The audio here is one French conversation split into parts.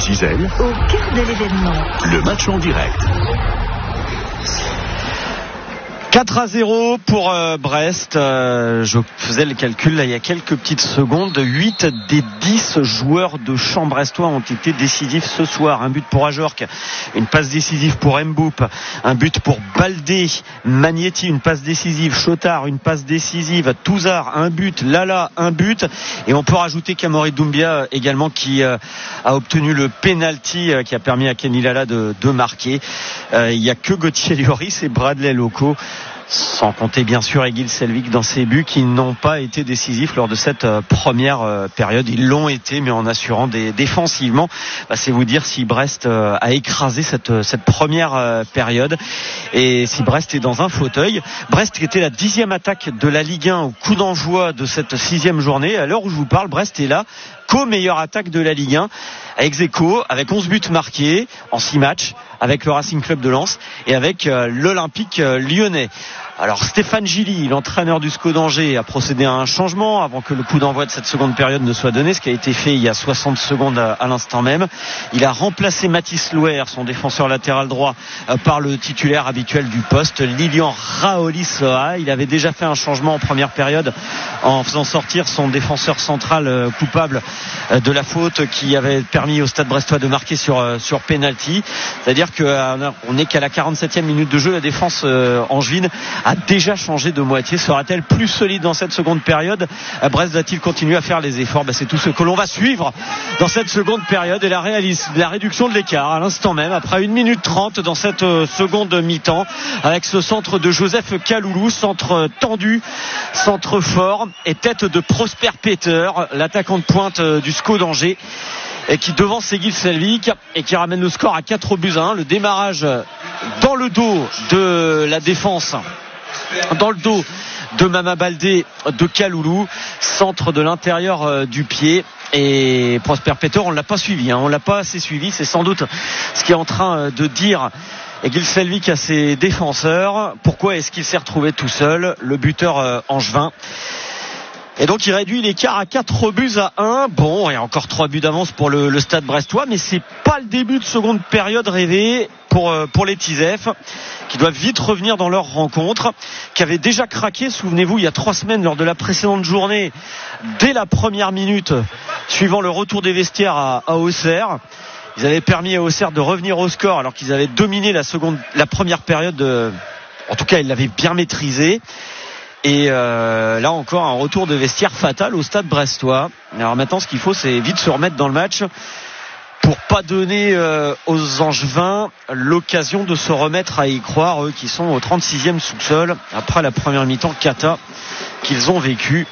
Cizel, au cœur de l'événement. Le match en direct. 4-0 pour Brest. Je faisais le calcul là il y a quelques petites secondes. 8 des 10 joueurs de champ brestois ont été décisifs ce soir. Un but pour Ajorc, une passe décisive pour Mboup, un but pour Baldé, Magnetti, une passe décisive, Chotard, une passe décisive, Touzard, un but, Lala, un but. Et on peut rajouter Kamori Doumbia également qui a obtenu le penalty qui a permis à Kenny Lala de marquer. Il n'y a que Gauthier Lloris et Bradley Loco, sans compter bien sûr Egil Selvik dans ses buts, qui n'ont pas été décisifs lors de cette première période. Ils l'ont été, mais en assurant défensivement. C'est vous dire si Brest a écrasé cette première période et si Brest est dans un fauteuil. Brest qui était la 10e attaque de la Ligue 1 au coup d'envoi de cette 6e journée. À l'heure où je vous parle, Brest est là co-meilleure attaque de la Ligue 1 ex-aequo, avec 11 buts marqués en 6 matchs, avec le Racing Club de Lens et avec l'Olympique lyonnais. Alors Stéphane Gilly, l'entraîneur du SCO d'Angers, a procédé à un changement avant que le coup d'envoi de cette seconde période ne soit donné, ce qui a été fait il y a 60 secondes à l'instant même. Il a remplacé Mathis Louer, son défenseur latéral droit, par le titulaire habituel du poste, Lilian Raouli-Soa. Il avait déjà fait un changement en première période en faisant sortir son défenseur central coupable de la faute qui avait permis au Stade brestois de marquer sur penalty. C'est-à-dire qu'on n'est qu'à la 47e minute de jeu, la défense angevine a déjà changé de moitié. Sera-t-elle plus solide dans cette seconde période? Brest va-t-il continuer à faire les efforts? C'est tout ce que l'on va suivre dans cette seconde période et la réduction de l'écart à l'instant même, après 1 minute 30 dans cette seconde mi-temps, avec ce centre de Joseph Kaloulou, centre tendu, centre fort et tête de Prosper Peter, l'attaquant de pointe du SCO d'Angers, et qui devance Egil Selvik et qui ramène le score à 4-1. Le démarrage dans le dos de la défense, dans le dos de Mama Baldé, de Kaloulou, centre de l'intérieur du pied. Et Prosper Peter, on ne l'a pas suivi, on ne l'a pas assez suivi. C'est sans doute ce qui est en train de dire Egil Selvik à ses défenseurs. Pourquoi est-ce qu'il s'est retrouvé tout seul, le buteur angevin? Et donc il réduit l'écart à 4-1. Bon, il y a encore 3 buts d'avance pour le Stade brestois, mais c'est pas le début de seconde période rêvé pour les Tisef, qui doivent vite revenir dans leur rencontre, qui avait déjà craqué, souvenez-vous, il y a 3 semaines lors de la précédente journée, dès la première minute, suivant le retour des vestiaires à Auxerre. Ils avaient permis à Auxerre de revenir au score alors qu'ils avaient dominé la première période. En tout cas, ils l'avaient bien maîtrisé. Et là encore un retour de vestiaire fatal au Stade brestois. Alors maintenant ce qu'il faut, c'est vite se remettre dans le match pour pas donner aux Angevins l'occasion de se remettre à y croire, eux qui sont au 36e sous-sol après la première mi-temps cata qu'ils ont vécu.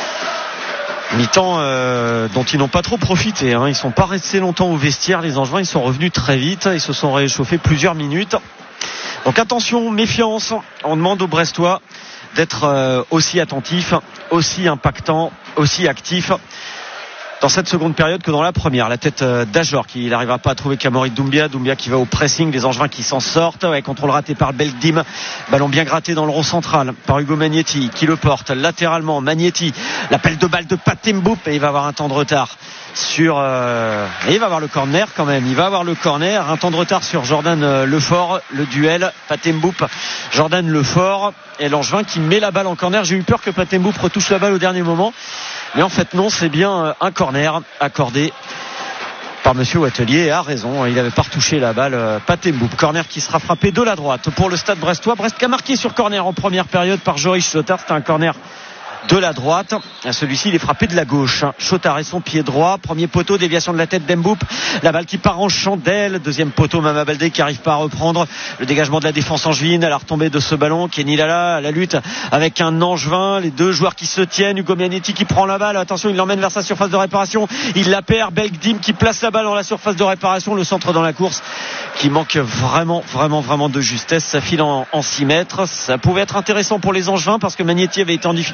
Mi-temps dont ils n'ont pas trop profité, Ils sont pas restés longtemps au vestiaire, les Angevins. Ils sont revenus très vite, ils se sont réchauffés plusieurs minutes. Donc attention, méfiance, on demande aux Brestois d'être aussi attentif, aussi impactant, aussi actif dans cette seconde période que dans la première. La tête d'Ajor qui n'arrivera pas à trouver Kamori Doumbia qui va au pressing, les Angevins qui s'en sortent, contrôle raté par Belkdim, ballon bien gratté dans le rond central par Hugo Magnetti qui le porte latéralement. Magnetti, l'appel de balle de Pat Mboup, et il va avoir un temps de retard et il va avoir le corner quand même. Il va avoir le corner, un temps de retard sur Jordan Lefort, le duel Pat Mboup, Jordan Lefort, et l'Angevin qui met la balle en corner. J'ai eu peur que Pat Mboup retouche la balle au dernier moment, mais en fait non, c'est bien un corner accordé par monsieur Wattelier, et a raison, il n'avait pas retouché la balle. Pat Mboup, corner qui sera frappé de la droite pour le Stade brestois. Brest qui a marqué sur corner en première période par Joris Chotard. C'était un corner de la droite, celui-ci il est frappé de la gauche. Chotard et son pied droit, premier poteau, déviation de la tête d'Mboup, la balle qui part en chandelle, deuxième poteau, Mama Baldé qui arrive pas à reprendre, le dégagement de la défense angevine à la retombée de ce ballon. Kenny Lala à la lutte avec un Angevin, les deux joueurs qui se tiennent, Hugo Magnetti qui prend la balle, attention, il l'emmène vers sa surface de réparation, il la perd, Belkdim qui place la balle dans la surface de réparation, le centre dans la course qui manque vraiment de justesse. Ça file en 6 mètres. Ça pouvait être intéressant pour les Angevins parce que Magnetti avait été en difficulté sur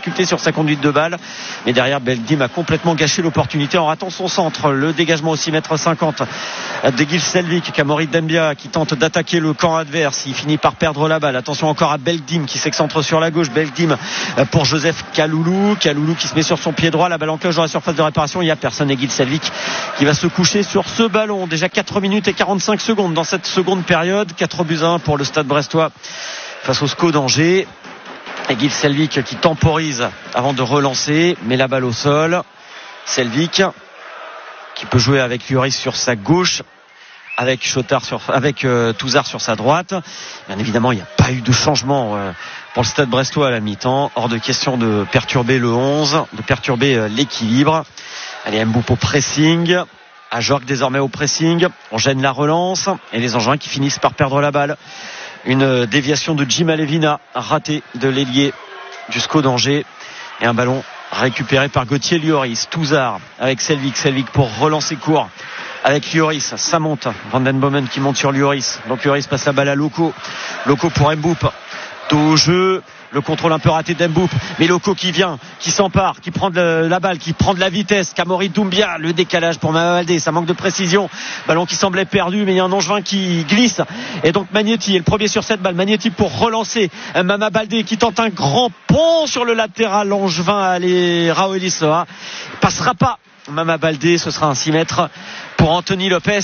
sa conduite de balle. Mais derrière, Beldim a complètement gâché l'opportunité en ratant son centre. Le dégagement aussi, 1m50 de Gil Selvik. Kamori Dembia qui tente d'attaquer le camp adverse. Il finit par perdre la balle. Attention encore à Beldim qui s'excentre sur la gauche. Beldim pour Joseph Kaloulou qui se met sur son pied droit. La balle en cloche dans la surface de réparation. Il n'y a personne. Et Gil Selvik qui va se coucher sur ce ballon. Déjà 4 minutes et 45 secondes dans cette seconde période. 4-1 pour le Stade brestois face au SCO d'Angers. Et Gil Selvik qui temporise avant de relancer, met la balle au sol. Selvik qui peut jouer avec Lloris sur sa gauche, avec Touzard sur sa droite. Bien évidemment, il n'y a pas eu de changement pour le Stade brestois à la mi-temps. Hors de question de perturber le 11, de perturber l'équilibre. Allez, Mboup au pressing. Ajorc désormais au pressing. On gêne la relance et les Angevins qui finissent par perdre la balle. Une déviation de Jim Alevina ratée de l'ailier du SCO d'Angers et un ballon récupéré par Gauthier Lloris. Touzard avec Selvik pour relancer court avec Lloris, ça monte. Van den Bomen qui monte sur Lloris, donc Lloris passe la balle à Loco pour Mboup. Au jeu, le contrôle un peu raté d'Mboup, mais Loco qui vient, qui s'empare, qui prend de la balle, qui prend de la vitesse. Kamori Doumbia, le décalage pour Mama Baldé, ça manque de précision. Ballon qui semblait perdu, mais il y a un Angevin qui glisse. Et donc Magnetti est le premier sur cette balle. Magnetti pour relancer Mama Baldé qui tente un grand pont sur le latéral Angevin. Allez, Raouli Soa passera pas. Mama Baldé, ce sera un 6 mètres pour Anthony Lopez,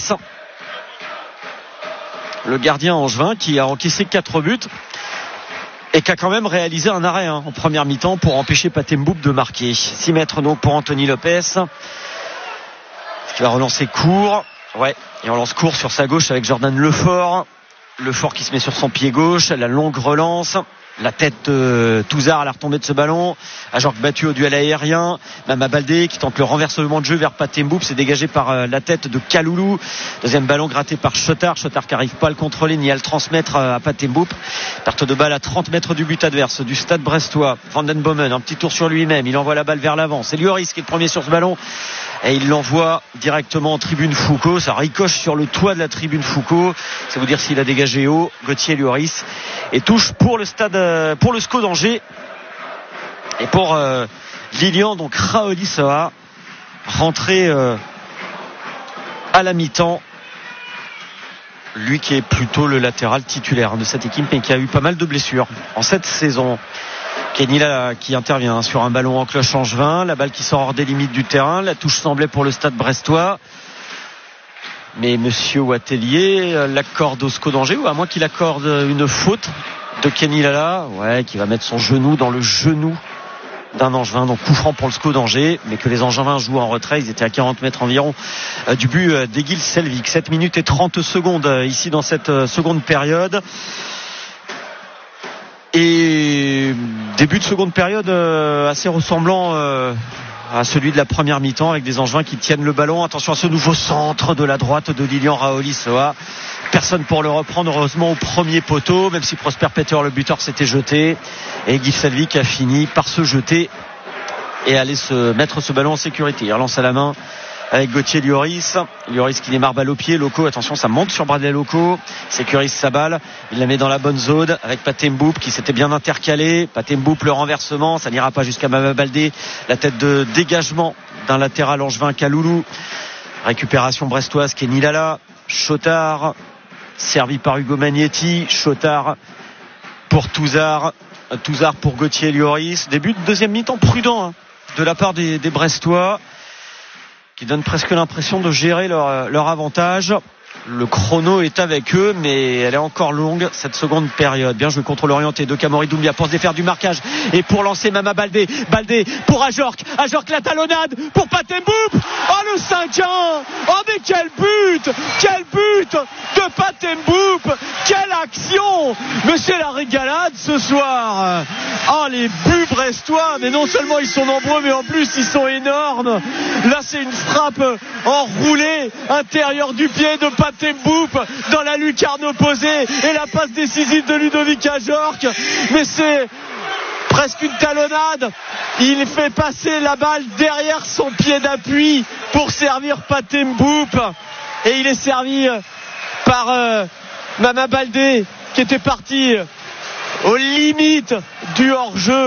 le gardien angevin qui a encaissé 4 buts et qui a quand même réalisé un arrêt en première mi-temps pour empêcher Pathé Mboup de marquer. 6 mètres donc pour Anthony Lopez qui va relancer court. Ouais, et on lance court sur sa gauche avec Jordan Lefort qui se met sur son pied gauche. La longue relance, la tête de Touzard à la retombée de ce ballon. Ajorc battu au duel aérien. Mama Baldé qui tente le renversement de jeu vers Pathé Mboup. C'est dégagé par la tête de Kaloulou. Deuxième ballon gratté par Chotard qui n'arrive pas à le contrôler ni à le transmettre à Pathé Mboup. Perte de balle à 30 mètres du but adverse du Stade brestois. Van den Bomen, un petit tour sur lui-même. Il envoie la balle vers l'avant. C'est Lloris qui est le premier sur ce ballon. Et il l'envoie directement en tribune Foucault. Ça ricoche sur le toit de la tribune Foucault. C'est vous dire s'il a dégagé haut. Gauthier Lloris. Et touche pour le SCO d'Angers. Et pour Lilian, donc Raouli Soa, rentré à la mi-temps. Lui qui est plutôt le latéral titulaire de cette équipe, mais qui a eu pas mal de blessures en cette saison. Kenny là qui intervient sur un ballon en cloche angevin, la balle qui sort hors des limites du terrain, la touche semblait pour le Stade brestois, mais monsieur Wattelier l'accorde au SCO d'Angers, ou à moins qu'il accorde une faute de Kenny Lala, qui va mettre son genou dans le genou d'un Angevin, donc coup franc pour le SCO d'Angers, mais que les Angevins jouent en retrait. Ils étaient à 40 mètres environ du but d'Egil Selvik. 7 minutes et 30 secondes ici dans cette seconde période. Et début de seconde période assez ressemblant à celui de la première mi-temps, avec des Angevins qui tiennent le ballon. Attention à ce nouveau centre de la droite de Lilian Raouli Soa. Personne pour le reprendre, heureusement, au premier poteau, même si Prosper Peter, le buteur, s'était jeté. Et Guy Selvik a fini par se jeter et aller se mettre ce ballon en sécurité. Il relance à la main avec Gauthier Lloris qui démarre balle au pied. Loco, attention, ça monte sur Bradley Loco, sécurise sa balle, il la met dans la bonne zone avec Pathé Mboup qui s'était bien intercalé. Pathé Mboup, le renversement, ça n'ira pas jusqu'à Mama Baldé. La tête de dégagement d'un latéral angevin, Kaloulou. Récupération brestoise, Kenny Lala. Chotard, servi par Hugo Magnetti. Chotard pour Touzard pour Gauthier Lloris. Début de deuxième mi-temps prudent de la part des Brestois, qui donne presque l'impression de gérer leur avantage. Le chrono est avec eux, mais elle est encore longue cette seconde période. Bien joué, contrôle orienté de Kamori Doumbia pour se défaire du marquage et pour lancer Mama Baldé pour Ajorc, la talonnade pour Pathé Mboup. Oh, le 5-1. Oh, mais quel but de Pathé Mboup. Quelle action. Mais c'est la régalade ce soir. Oh, les buts brestois, mais non seulement ils sont nombreux, mais en plus ils sont énormes. Là, c'est une frappe enroulée intérieur du pied de Pathé Mboup dans la lucarne opposée et la passe décisive de Ludovic Ajorc. Mais c'est presque une talonnade. Il fait passer la balle derrière son pied d'appui pour servir Pathé Mboup, et il est servi par Mama Baldé qui était parti aux limites du hors-jeu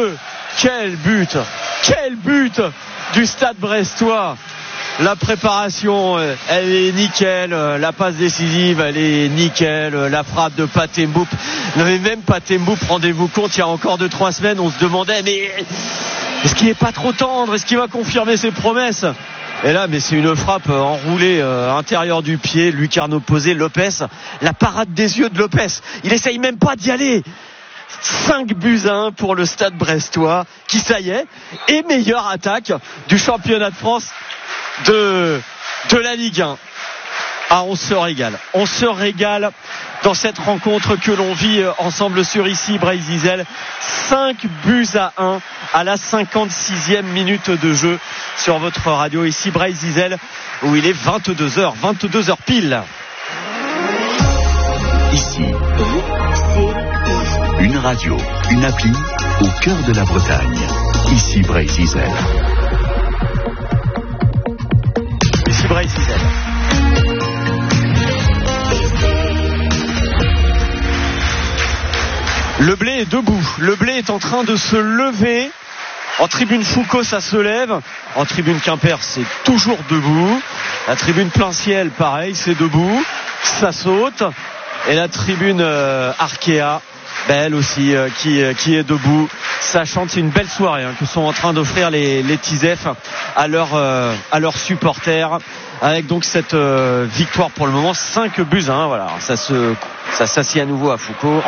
Quel but du Stade brestois. La préparation, elle est nickel. La passe décisive, elle est nickel. La frappe de Pathé Mboup. Non mais même Pathé Mboup, rendez-vous compte, il y a encore 2-3 semaines, on se demandait, mais est-ce qu'il n'est pas trop tendre? Est-ce qu'il va confirmer ses promesses? Et là, mais c'est une frappe enroulée intérieur du pied. Lucarne opposé, Lopez. La parade des yeux de Lopez. Il essaye même pas d'y aller. 5-1 pour le Stade brestois, qui ça y est meilleure attaque du championnat de France de la Ligue 1. Ah, on se régale dans cette rencontre que l'on vit ensemble sur ici Bray-Zizel. 5-1 à la 56e minute de jeu sur votre radio ici Bray-Zizel, où il est 22h pile. Ici, une radio, une appli au cœur de la Bretagne. Ici Bray-Zizel. Ici Bray-Zizel. Le Blé est debout. Le Blé est en train de se lever. En tribune Foucault, ça se lève. En tribune Quimper, c'est toujours debout. La tribune Plein Ciel, pareil, c'est debout. Ça saute. Et la tribune Arkea, elle aussi, qui est debout. Ça chante. C'est une belle soirée que sont en train d'offrir les Tisef à leurs supporters. Avec donc cette victoire pour le moment, 5-1. Voilà, ça s'assied à nouveau en Foucault.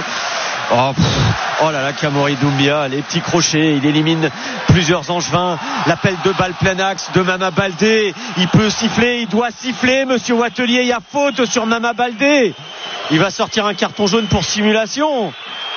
Oh là là, Kamori Doumbia, les petits crochets, il élimine plusieurs angevins. L'appel de balle plein axe de Mama Baldé. Il peut siffler, il doit siffler, monsieur Wattelier. Il y a faute sur Mama Baldé. Il va sortir un carton jaune pour simulation.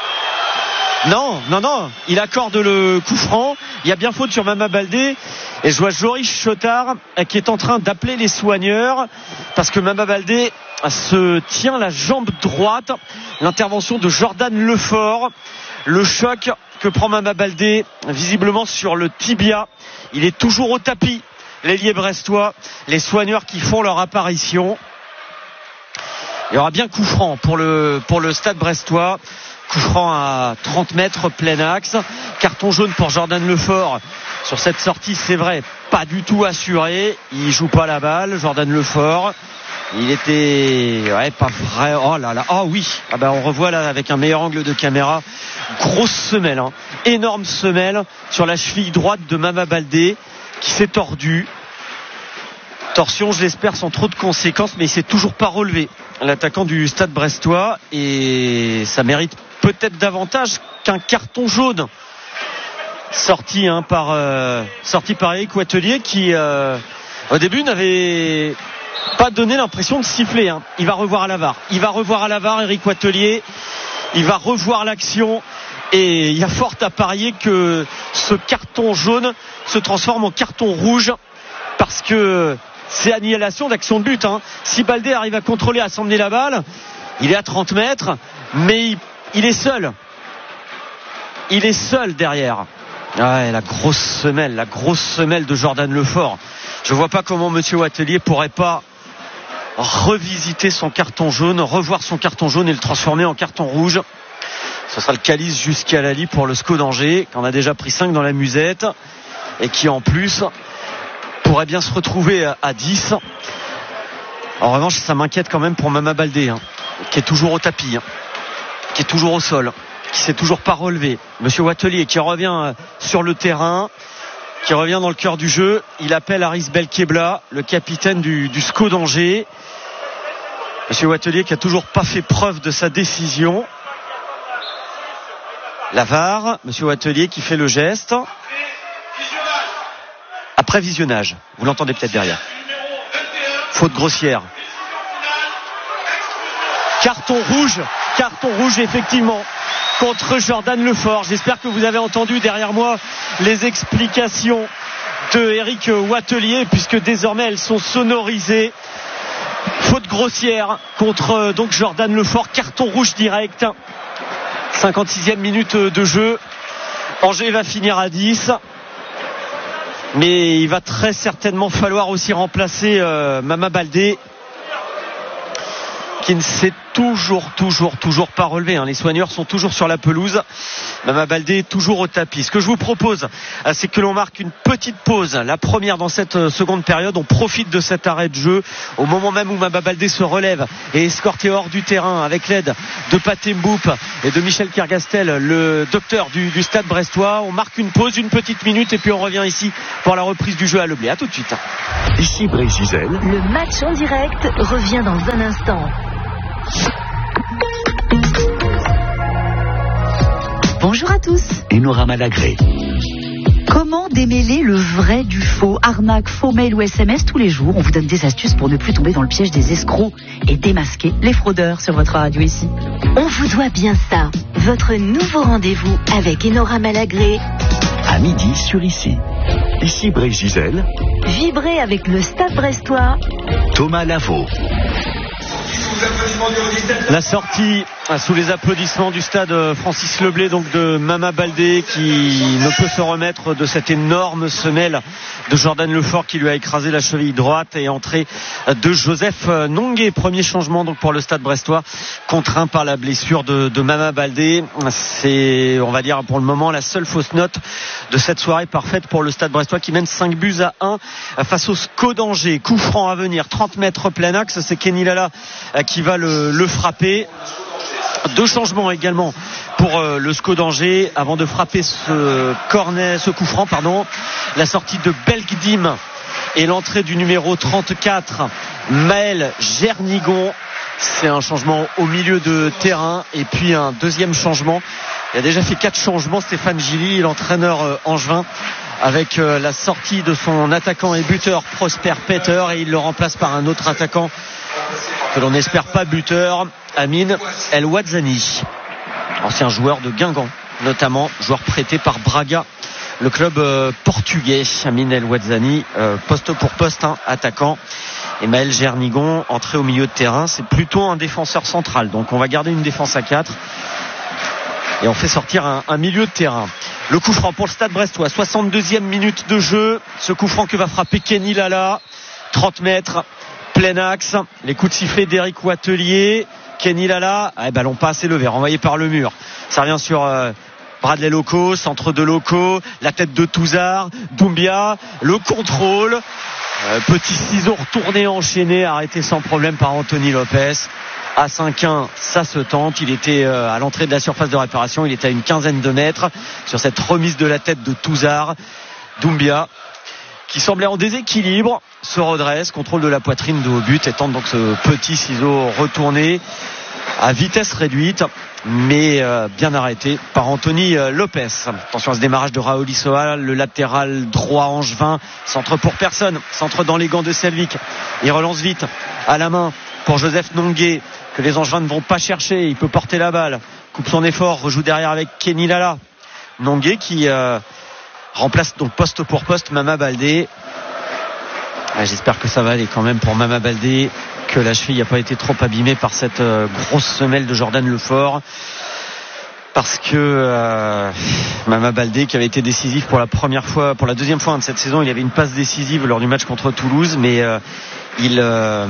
Non, il accorde le coup franc. Il y a bien faute sur Mama Baldé. Et je vois Joris Chotard qui est en train d'appeler les soigneurs parce que Mama Baldé se tient la jambe droite. L'intervention de Jordan Lefort. Le choc que prend Mama Baldé visiblement sur le tibia. Il est toujours au tapis. L'ailier brestois. Les soigneurs qui font leur apparition. Il y aura bien coup franc pour le Stade brestois. Coup franc à 30 mètres plein axe. Carton jaune pour Jordan Lefort sur cette sortie, c'est vrai, pas du tout assuré. Il joue pas la balle, Jordan Lefort. Il était pas vrai. Oh là là. Oh oui. On revoit là avec un meilleur angle de caméra. Grosse semelle, énorme semelle sur la cheville droite de Mama Baldé qui s'est tordue. Torsion, je l'espère, sans trop de conséquences, mais il s'est toujours pas relevé, l'attaquant du Stade brestois, et ça mérite peut-être davantage qu'un carton jaune sorti par Eric Wattelier qui au début n'avait pas donné l'impression de siffler. Il va revoir à la VAR, Eric Wattelier. Il va revoir l'action et il y a fort à parier que ce carton jaune se transforme en carton rouge parce que c'est annihilation d'action de but. Si Baldé arrive à contrôler, à s'emmener la balle, il est à 30 mètres, mais il est seul. Il est seul derrière. Ouais, la grosse semelle de Jordan Lefort. Je vois pas comment monsieur Wattelier pourrait pas revisiter son carton jaune, revoir son carton jaune et le transformer en carton rouge. Ce sera le calice jusqu'à la lie pour le SCO d'Angers, qui en a déjà pris 5 dans la musette et qui en plus pourrait bien se retrouver à 10. En revanche, ça m'inquiète quand même pour Mama Baldé, qui est toujours au tapis, qui est toujours au sol, qui s'est toujours pas relevé. Monsieur Wattelier qui revient sur le terrain, qui revient dans le cœur du jeu. Il appelle Aris Belkebla, le capitaine du SCO d'Angers. Monsieur Wattelier qui a toujours pas fait preuve de sa décision. La VAR, monsieur Wattelier qui fait le geste. Après visionnage, vous l'entendez peut-être derrière. Faute grossière. Carton rouge effectivement contre Jordan Lefort. J'espère que vous avez entendu derrière moi les explications de Eric Wattelier, puisque désormais elles sont sonorisées. Faute grossière contre donc Jordan Lefort, carton rouge direct. 56e minute de jeu. Angers va finir à 10. Mais il va très certainement falloir aussi remplacer Mama Baldé, qui ne s'est toujours pas relevé. Les soigneurs sont toujours sur la pelouse. Mama Baldé est toujours au tapis. Ce que je vous propose, c'est que l'on marque une petite pause. La première dans cette seconde période. On profite de cet arrêt de jeu au moment même où Mama Baldé se relève et est escorté hors du terrain avec l'aide de Pathé Mboup et de Michel Kergastel, le docteur du Stade brestois. On marque une pause, une petite minute, et puis on revient ici pour la reprise du jeu à Le Blé. À tout de suite. Ici Brésil. Le match en direct revient dans un instant. Bonjour à tous. Enora Malagré. Comment démêler le vrai du faux? Arnaque, faux mail ou SMS, tous les jours, on vous donne des astuces pour ne plus tomber dans le piège des escrocs et démasquer les fraudeurs sur votre radio ici. On vous doit bien ça. Votre nouveau rendez-vous avec Enora Malagré. À midi sur Ici. Ici Brésil. Vibrez avec le Stade brestois. Thomas Lavaux. La sortie sous les applaudissements du stade Francis Leblé, donc de Mama Baldé, qui ne peut se remettre de cette énorme semelle de Jordan Lefort qui lui a écrasé la cheville droite, et entrée de Joseph Nongué. Premier changement donc pour le stade brestois, contraint par la blessure de Mama Baldé. C'est, on va dire pour le moment, la seule fausse note de cette soirée parfaite pour le stade brestois, qui mène 5-1 face au SCO d'Angers. Coup franc à venir, 30 mètres plein axe, c'est Kenny Lala qui va le frapper. Deux changements également pour le SCO d'Angers avant de frapper ce coup franc, la sortie de Belkdim et l'entrée du numéro 34 Maël Jernigon. C'est un changement au milieu de terrain, et puis un deuxième changement. Il a déjà fait 4 changements, Stéphane Gilly, l'entraîneur angevin, avec la sortie de son attaquant et buteur Prosper Peter, et il le remplace par un autre attaquant que l'on n'espère pas buteur, Amine El Ouazzani, ancien joueur de Guingamp, notamment joueur prêté par Braga, le club portugais. Amine El Ouazzani, poste pour poste, attaquant, et Maël Jernigon, entré au milieu de terrain. C'est plutôt un défenseur central, donc on va garder une défense à 4 et on fait sortir un milieu de terrain. Le coup franc pour le Stade brestois, 62e minute de jeu. Ce coup franc que va frapper Kenny Lala, 30 mètres, plein axe, les coups de sifflet d'Éric Wattelier. Kenny Lala, ballon pas assez levé, renvoyé par le mur. Ça revient sur Bradley Loco, centre de Loco, la tête de Touzard, Doumbia, le contrôle, petit ciseau retourné, enchaîné, arrêté sans problème par Anthony Lopez. À 5-1, ça se tente. Il était à l'entrée de la surface de réparation, il était à une quinzaine de mètres sur cette remise de la tête de Touzard. Doumbia, qui semblait en déséquilibre, se redresse, contrôle de la poitrine de haut but, et tente donc ce petit ciseau retourné à vitesse réduite, mais bien arrêté par Anthony Lopez. Attention à ce démarrage de Raoul Issoa, le latéral droit angevin, centre pour personne, centre dans les gants de Selvik. Il relance vite à la main pour Joseph Nongué, que les angevins ne vont pas chercher. Il peut porter la balle, coupe son effort, rejoue derrière avec Kenny Lala. Nongué qui remplace donc poste pour poste Mama Baldé. J'espère que ça va aller quand même pour Mama Baldé, que la cheville n'a pas été trop abîmée par cette grosse semelle de Jordan Lefort, parce que Mama Baldé, qui avait été décisif pour la deuxième fois de cette saison, il avait une passe décisive lors du match contre Toulouse, mais il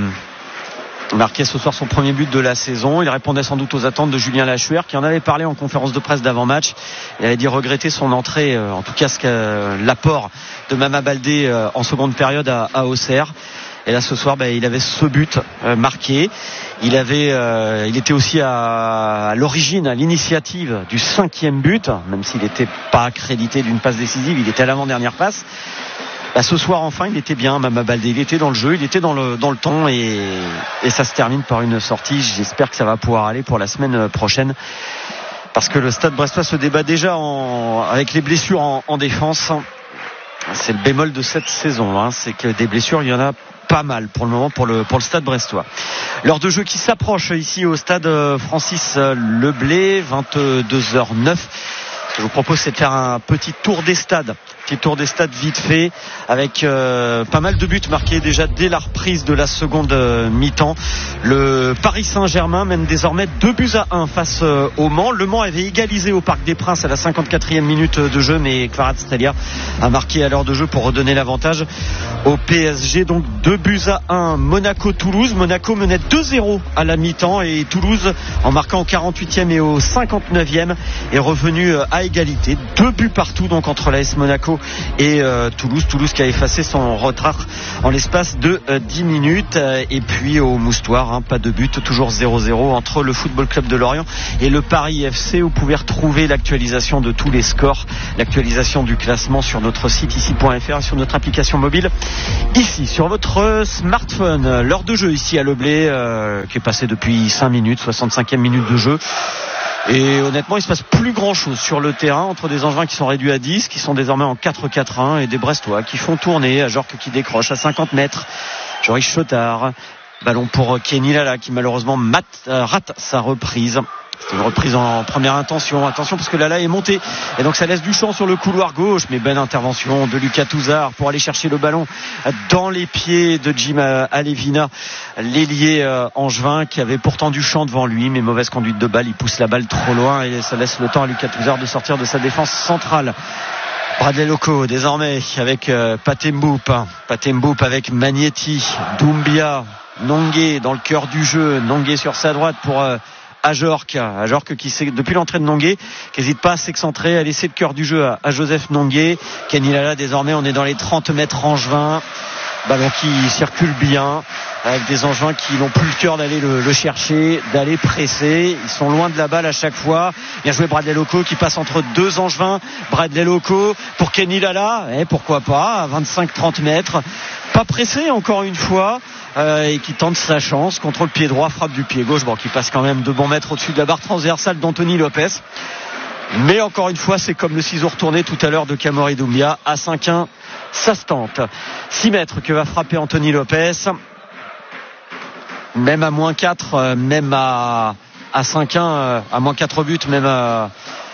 marquait ce soir son premier but de la saison. Il répondait sans doute aux attentes de Julien Lachuer, qui en avait parlé en conférence de presse d'avant-match. Il avait dit regretter son entrée, en tout cas l'apport de Mama Baldé en seconde période à Auxerre. Et là ce soir, il avait ce but marqué. Il était aussi à l'origine, à l'initiative du 5e but, même s'il n'était pas accrédité d'une passe décisive. Il était à l'avant-dernière passe. Ce soir enfin il était bien, Mama Baldé, il était dans le jeu, il était dans le temps, et ça se termine par une sortie. J'espère que ça va pouvoir aller pour la semaine prochaine, parce que le Stade brestois se débat déjà avec les blessures en défense. C'est le bémol de cette saison, c'est que des blessures il y en a pas mal pour le moment pour le Stade brestois. L'heure de jeu qui s'approche ici au Stade Francis Leblé, 22h09. je vous propose c'est de faire un petit tour des stades vite fait avec pas mal de buts marqués déjà dès la reprise de la seconde mi-temps. Le Paris Saint-Germain mène désormais 2-1 face au Mans. Le Mans avait égalisé au Parc des Princes à la 54e minute de jeu, mais Kvaratskhelia a marqué à l'heure de jeu pour redonner l'avantage au PSG. Donc 2-1. Monaco-Toulouse. Monaco menait 2-0 à la mi-temps et Toulouse, en marquant au 48e et au 59e, est revenu à égalité. 2 buts partout donc entre l'AS Monaco et Toulouse qui a effacé son retard en l'espace de 10 minutes. Et puis au Moustoir, pas de but, toujours 0-0 entre le Football Club de Lorient et le Paris FC. Vous pouvez retrouver l'actualisation de tous les scores, l'actualisation du classement sur notre site ici.fr et sur notre application mobile ici sur votre smartphone. L'heure de jeu ici à Leblé qui est passée depuis 5 minutes, 65e minute de jeu. Et honnêtement, il se passe plus grand chose sur le terrain entre des Angevins qui sont réduits à 10, qui sont désormais en 4-4-1, et des Brestois qui font tourner, à Jorque qui décroche à 50 mètres. Joris Chotard, ballon pour Kenny Lala qui malheureusement rate sa reprise. C'était une reprise en première intention. Attention parce que Lala est monté et donc ça laisse du champ sur le couloir gauche. Mais belle intervention de Lucas Touzard pour aller chercher le ballon dans les pieds de Jim Alevina, l'ailier angevin qui avait pourtant du champ devant lui, mais mauvaise conduite de balle. Il pousse la balle trop loin et ça laisse le temps à Lucas Touzard de sortir de sa défense centrale. Bradley Loco désormais avec Patemboup avec Magnetti, Doumbia, Nongué dans le cœur du jeu. Nongué sur sa droite pour Ajorque qui sait depuis l'entrée de Nongué qui n'hésite pas à s'excentrer, à laisser le cœur du jeu à Joseph Nongué. Kenny Lala désormais, on est dans les 30 mètres angevins. Ballon qui circule bien avec des Angevins qui n'ont plus le cœur d'aller le chercher, d'aller presser. Ils sont loin de la balle à chaque fois. Bien joué Bradley Loco qui passe entre deux Angevins. Bradley Loco pour Kenny Lala, pourquoi pas, à 25-30 mètres. Pas pressé encore une fois. Et qui tente sa chance, contrôle pied droit, frappe du pied gauche, qui passe quand même 2 bons mètres au-dessus de la barre transversale d'Anthony Lopez. Mais encore une fois, c'est comme le ciseau retourné tout à l'heure de Kamori Doumbia. À 5-1, ça se tente. 6 mètres que va frapper Anthony Lopez. Même à moins 4, même à 5-1, à moins 4 buts, même à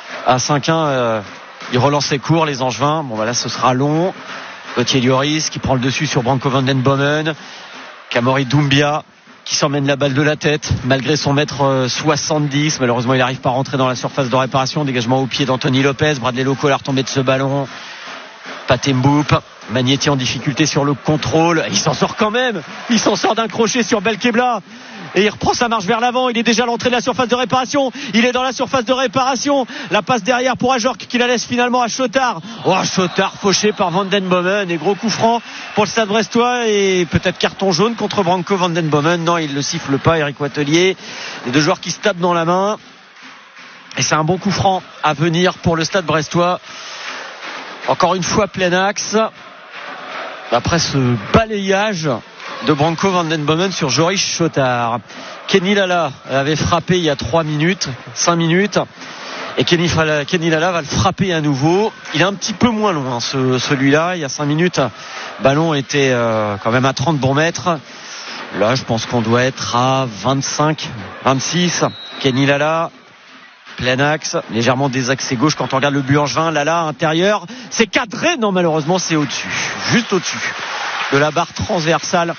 5-1, il relance ses cours, les Angevins. Là, ce sera long. Gauthier Lloris qui prend le dessus sur Branko van den Bomen. Kamori Doumbia qui s'emmène la balle de la tête malgré son mètre 70. Malheureusement, il n'arrive pas à rentrer dans la surface de réparation. Dégagement au pied d'Anthony Lopez. Bradley Loco a retombé de ce ballon. Patemboup, Magnetti en difficulté sur le contrôle. Il s'en sort quand même. Il s'en sort d'un crochet sur Belkebla. Et il reprend sa marche vers l'avant. Il est déjà à l'entrée de la surface de réparation. Il est dans la surface de réparation. La passe derrière pour Ajorque qui la laisse finalement à Chotard. Chotard fauché par Van den Bomen. Et gros coup franc pour le Stade Brestois. Et peut-être carton jaune contre Branko Van den Bomen. Non, il ne le siffle pas. Eric Watelier. Les 2 joueurs qui se tapent dans la main. Et c'est un bon coup franc à venir pour le Stade Brestois. Encore une fois plein axe. Après ce balayage de Branko van den Bomen sur Joris Chotard. Kenny Lala avait frappé il y a 5 minutes. Et Kenny Lala va le frapper à nouveau. Il est un petit peu moins loin celui-là. Il y a 5 minutes, ballon était quand même à 30 bons mètres. Là, je pense qu'on doit être à 25, 26. Kenny Lala, plein axe, légèrement désaxé gauche quand on regarde le but angevin. Lala, intérieur. C'est cadré. Non, malheureusement, c'est au-dessus. Juste au-dessus de la barre transversale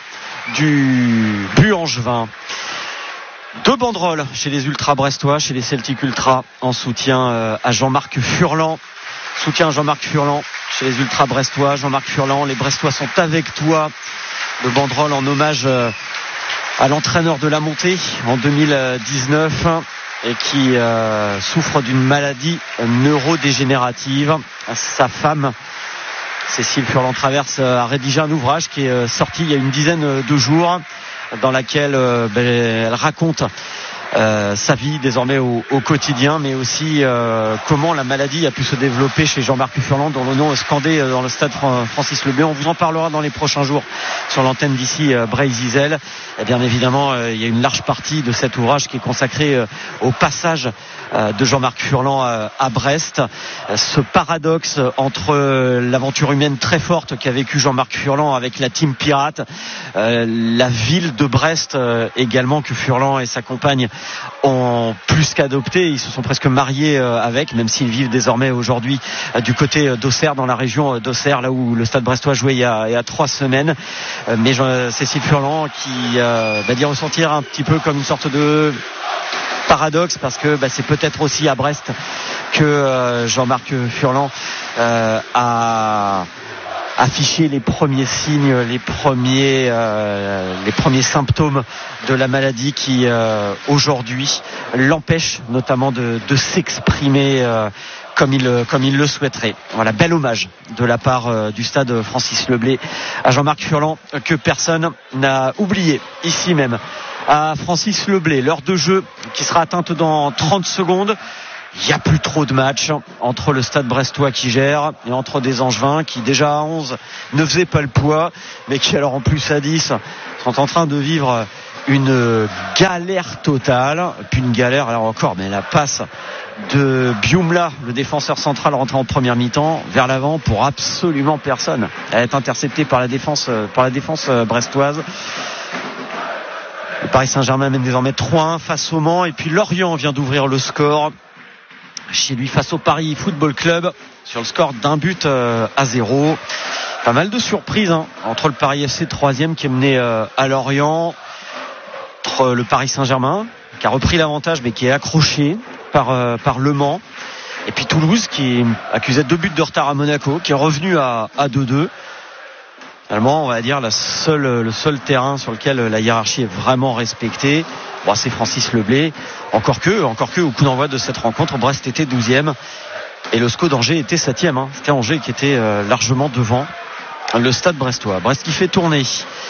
du but angevin. 2 banderoles chez les Ultras brestois, chez les Celtic Ultras, en soutien à Jean-Marc Furlan. Soutien à Jean-Marc Furlan chez les Ultras brestois. Jean-Marc Furlan, les Brestois sont avec toi. 2 banderoles en hommage à l'entraîneur de la montée en 2019 et qui souffre d'une maladie neurodégénérative. Sa femme Cécile Furlan-Traverse a rédigé un ouvrage qui est sorti il y a une dizaine de jours dans laquelle elle raconte sa vie désormais au quotidien, mais aussi comment la maladie a pu se développer chez Jean-Marc Furlan, dont le nom est scandé dans le stade Francis Lebé. On vous en parlera dans les prochains jours sur l'antenne d'ici Bray-Zizel. Et bien évidemment, il y a une large partie de cet ouvrage qui est consacrée au passage de Jean-Marc Furlan à Brest. Ce paradoxe entre l'aventure humaine très forte qu'a vécu Jean-Marc Furlan avec la team pirate, la ville de Brest également que Furlan et sa compagne ont plus qu'adopté, ils se sont presque mariés avec, même s'ils vivent désormais aujourd'hui du côté d'Auxerre, dans la région d'Auxerre, là où le Stade Brestois jouait il y a 3 semaines. Mais Cécile Furlan qui va dire ressentir un petit peu comme une sorte de paradoxe, parce que c'est peut-être aussi à Brest que Jean-Marc Furlan a affiché les premiers signes, les premiers symptômes de la maladie qui aujourd'hui l'empêche notamment de s'exprimer comme il le souhaiterait. Voilà, bel hommage de la part du stade Francis Leblay à Jean-Marc Furlan, que personne n'a oublié ici même à Francis Leblay. L'heure de jeu qui sera atteinte dans 30 secondes. Il n'y a plus trop de matchs entre le Stade Brestois qui gère et entre des Angevins qui déjà à 11 ne faisaient pas le poids, mais qui alors en plus à 10 sont en train de vivre une galère totale. Puis une galère alors encore, mais la passe de Bioumla, le défenseur central, rentré en première mi-temps vers l'avant pour absolument personne. Elle est interceptée par la défense brestoise. Le Paris Saint-Germain mène désormais 3-1 face au Mans, et puis Lorient vient d'ouvrir le score chez lui face au Paris Football Club sur le score d'1-0. Pas mal de surprises entre le Paris FC 3e qui est mené à Lorient, entre le Paris Saint-Germain qui a repris l'avantage mais qui est accroché par Le Mans, et puis Toulouse qui accusait 2 buts de retard à Monaco, qui est revenu à 2-2. Finalement, on va dire le seul terrain sur lequel la hiérarchie est vraiment respectée, c'est Francis Leblay. Encore que au coup d'envoi de cette rencontre, Brest était 12e et le SCO d'Angers était 7e. C'était Angers qui était largement devant le Stade Brestois. Brest qui fait tourner.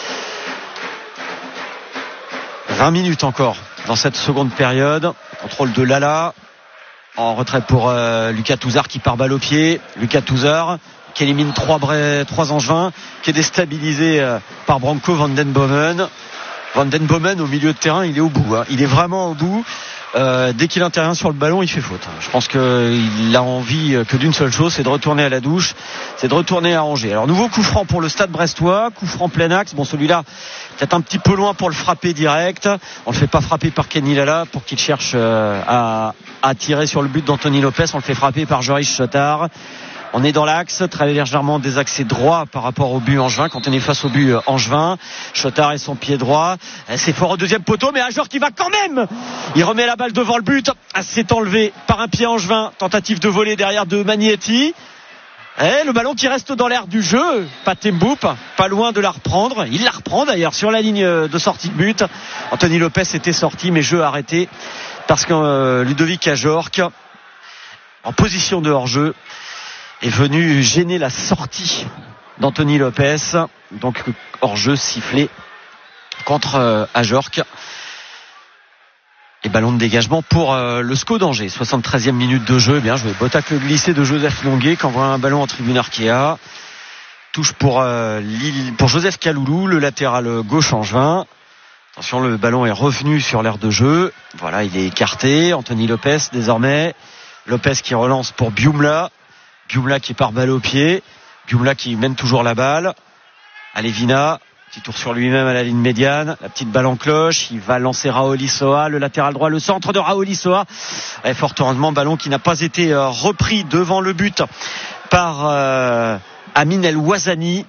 20 minutes encore dans cette seconde période. Contrôle de Lala. En retrait pour Lucas Touzard qui part balle au pied. Lucas Touzard qui élimine 3 Angevins, qui est déstabilisé par Branco Van Den Bomen. Van Den Bomen au milieu de terrain, il est au bout. Il est vraiment au bout. Dès qu'il intervient sur le ballon, il fait faute. Je pense qu'il a envie que d'une seule chose, c'est de retourner à la douche, c'est de retourner à Angers. Alors nouveau coup franc pour le Stade Brestois, coup franc plein axe. Celui-là peut-être un petit peu loin pour le frapper direct. On le fait pas frapper par Kenny Lala pour qu'il cherche à tirer sur le but d'Anthony Lopez. On le fait frapper par Joris Chotard. On est dans l'axe, très légèrement désaxé droit par rapport au but angevin. Quand on est face au but angevin, Chotard et son pied droit. C'est fort au deuxième poteau, mais Ajor qui va quand même. Il remet la balle devant le but. C'est enlevé par un pied angevin. Tentative de voler derrière de Magnetti. Le ballon qui reste dans l'air du jeu. Patemboup, pas loin de la reprendre. Il la reprend d'ailleurs sur la ligne de sortie de but. Anthony Lopez était sorti, mais jeu arrêté parce que Ludovic Ajorc, en position de hors-jeu, est venu gêner la sortie d'Anthony Lopez. Donc hors-jeu sifflé contre Ajorc. Et ballon de dégagement pour le SCO d'Angers. 73e minute de jeu. Bien joué. Botacle glissé de Joseph Longuet qui envoie un ballon en tribune Arkea. Touche pour Joseph Kaloulou, le latéral gauche angevin. Attention, le ballon est revenu sur l'aire de jeu. Voilà, il est écarté. Anthony Lopez désormais. Lopez qui relance pour Bioumla. Bioumla qui part balle au pied. Bioumla qui mène toujours la balle. Alevina, petit tour sur lui-même à la ligne médiane. La petite balle en cloche. Il va lancer Raoul Issoa, le latéral droit, le centre de Raoul Issoa. Et fort heureusement, ballon qui n'a pas été repris devant le but par Amin El Ouazani.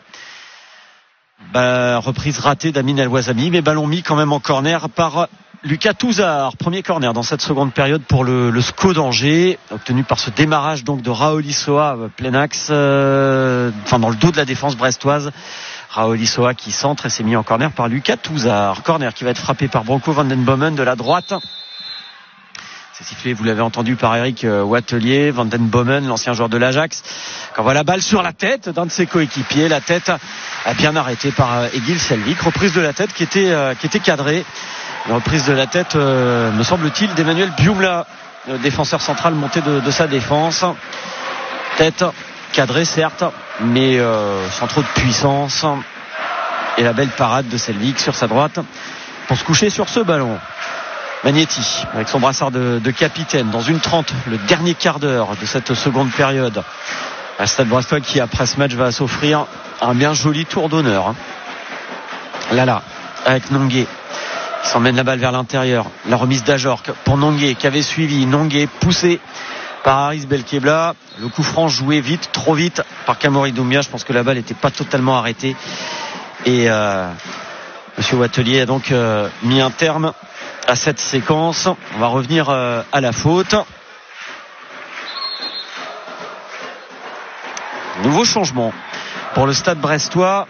Reprise ratée d'Amin El Ouazani, mais ballon mis quand même en corner par Lucas Touzard. Premier corner dans cette seconde période pour le SCO d'Angers, obtenu par ce démarrage donc de Raoul Issoa plein axe, dans le dos de la défense brestoise. Raoul Issoa qui centre et s'est mis en corner par Lucas Touzard. Corner qui va être frappé par Branco Van Den Bomen de la droite. C'est sifflé, vous l'avez entendu, par Eric Wattelier. Van Den Bomen, l'ancien joueur de l'Ajax, qui envoie la balle sur la tête d'un de ses coéquipiers. La tête a bien arrêté par Egil Selvik. Reprise de la tête qui était cadrée. Une reprise de la tête, me semble-t-il, d'Emmanuel Bioumla, le défenseur central monté de sa défense. Tête cadrée certes, mais sans trop de puissance. Et la belle parade de Selvik sur sa droite pour se coucher sur ce ballon. Magnetti avec son brassard de capitaine dans une 30, le dernier quart d'heure de cette seconde période. Un Stade Brestois qui après ce match va s'offrir un bien joli tour d'honneur. Lala avec Nongué qui s'emmène la balle vers l'intérieur. La remise d'Ajorc pour Nongué qui avait suivi. Nongué poussé par Haris Belkebla. Le coup franc joué vite, trop vite par Kamori Doumbia. Je pense que la balle n'était pas totalement arrêtée. Et Monsieur Wattelier a donc mis un terme à cette séquence. On va revenir à la faute. Nouveau changement pour le Stade brestois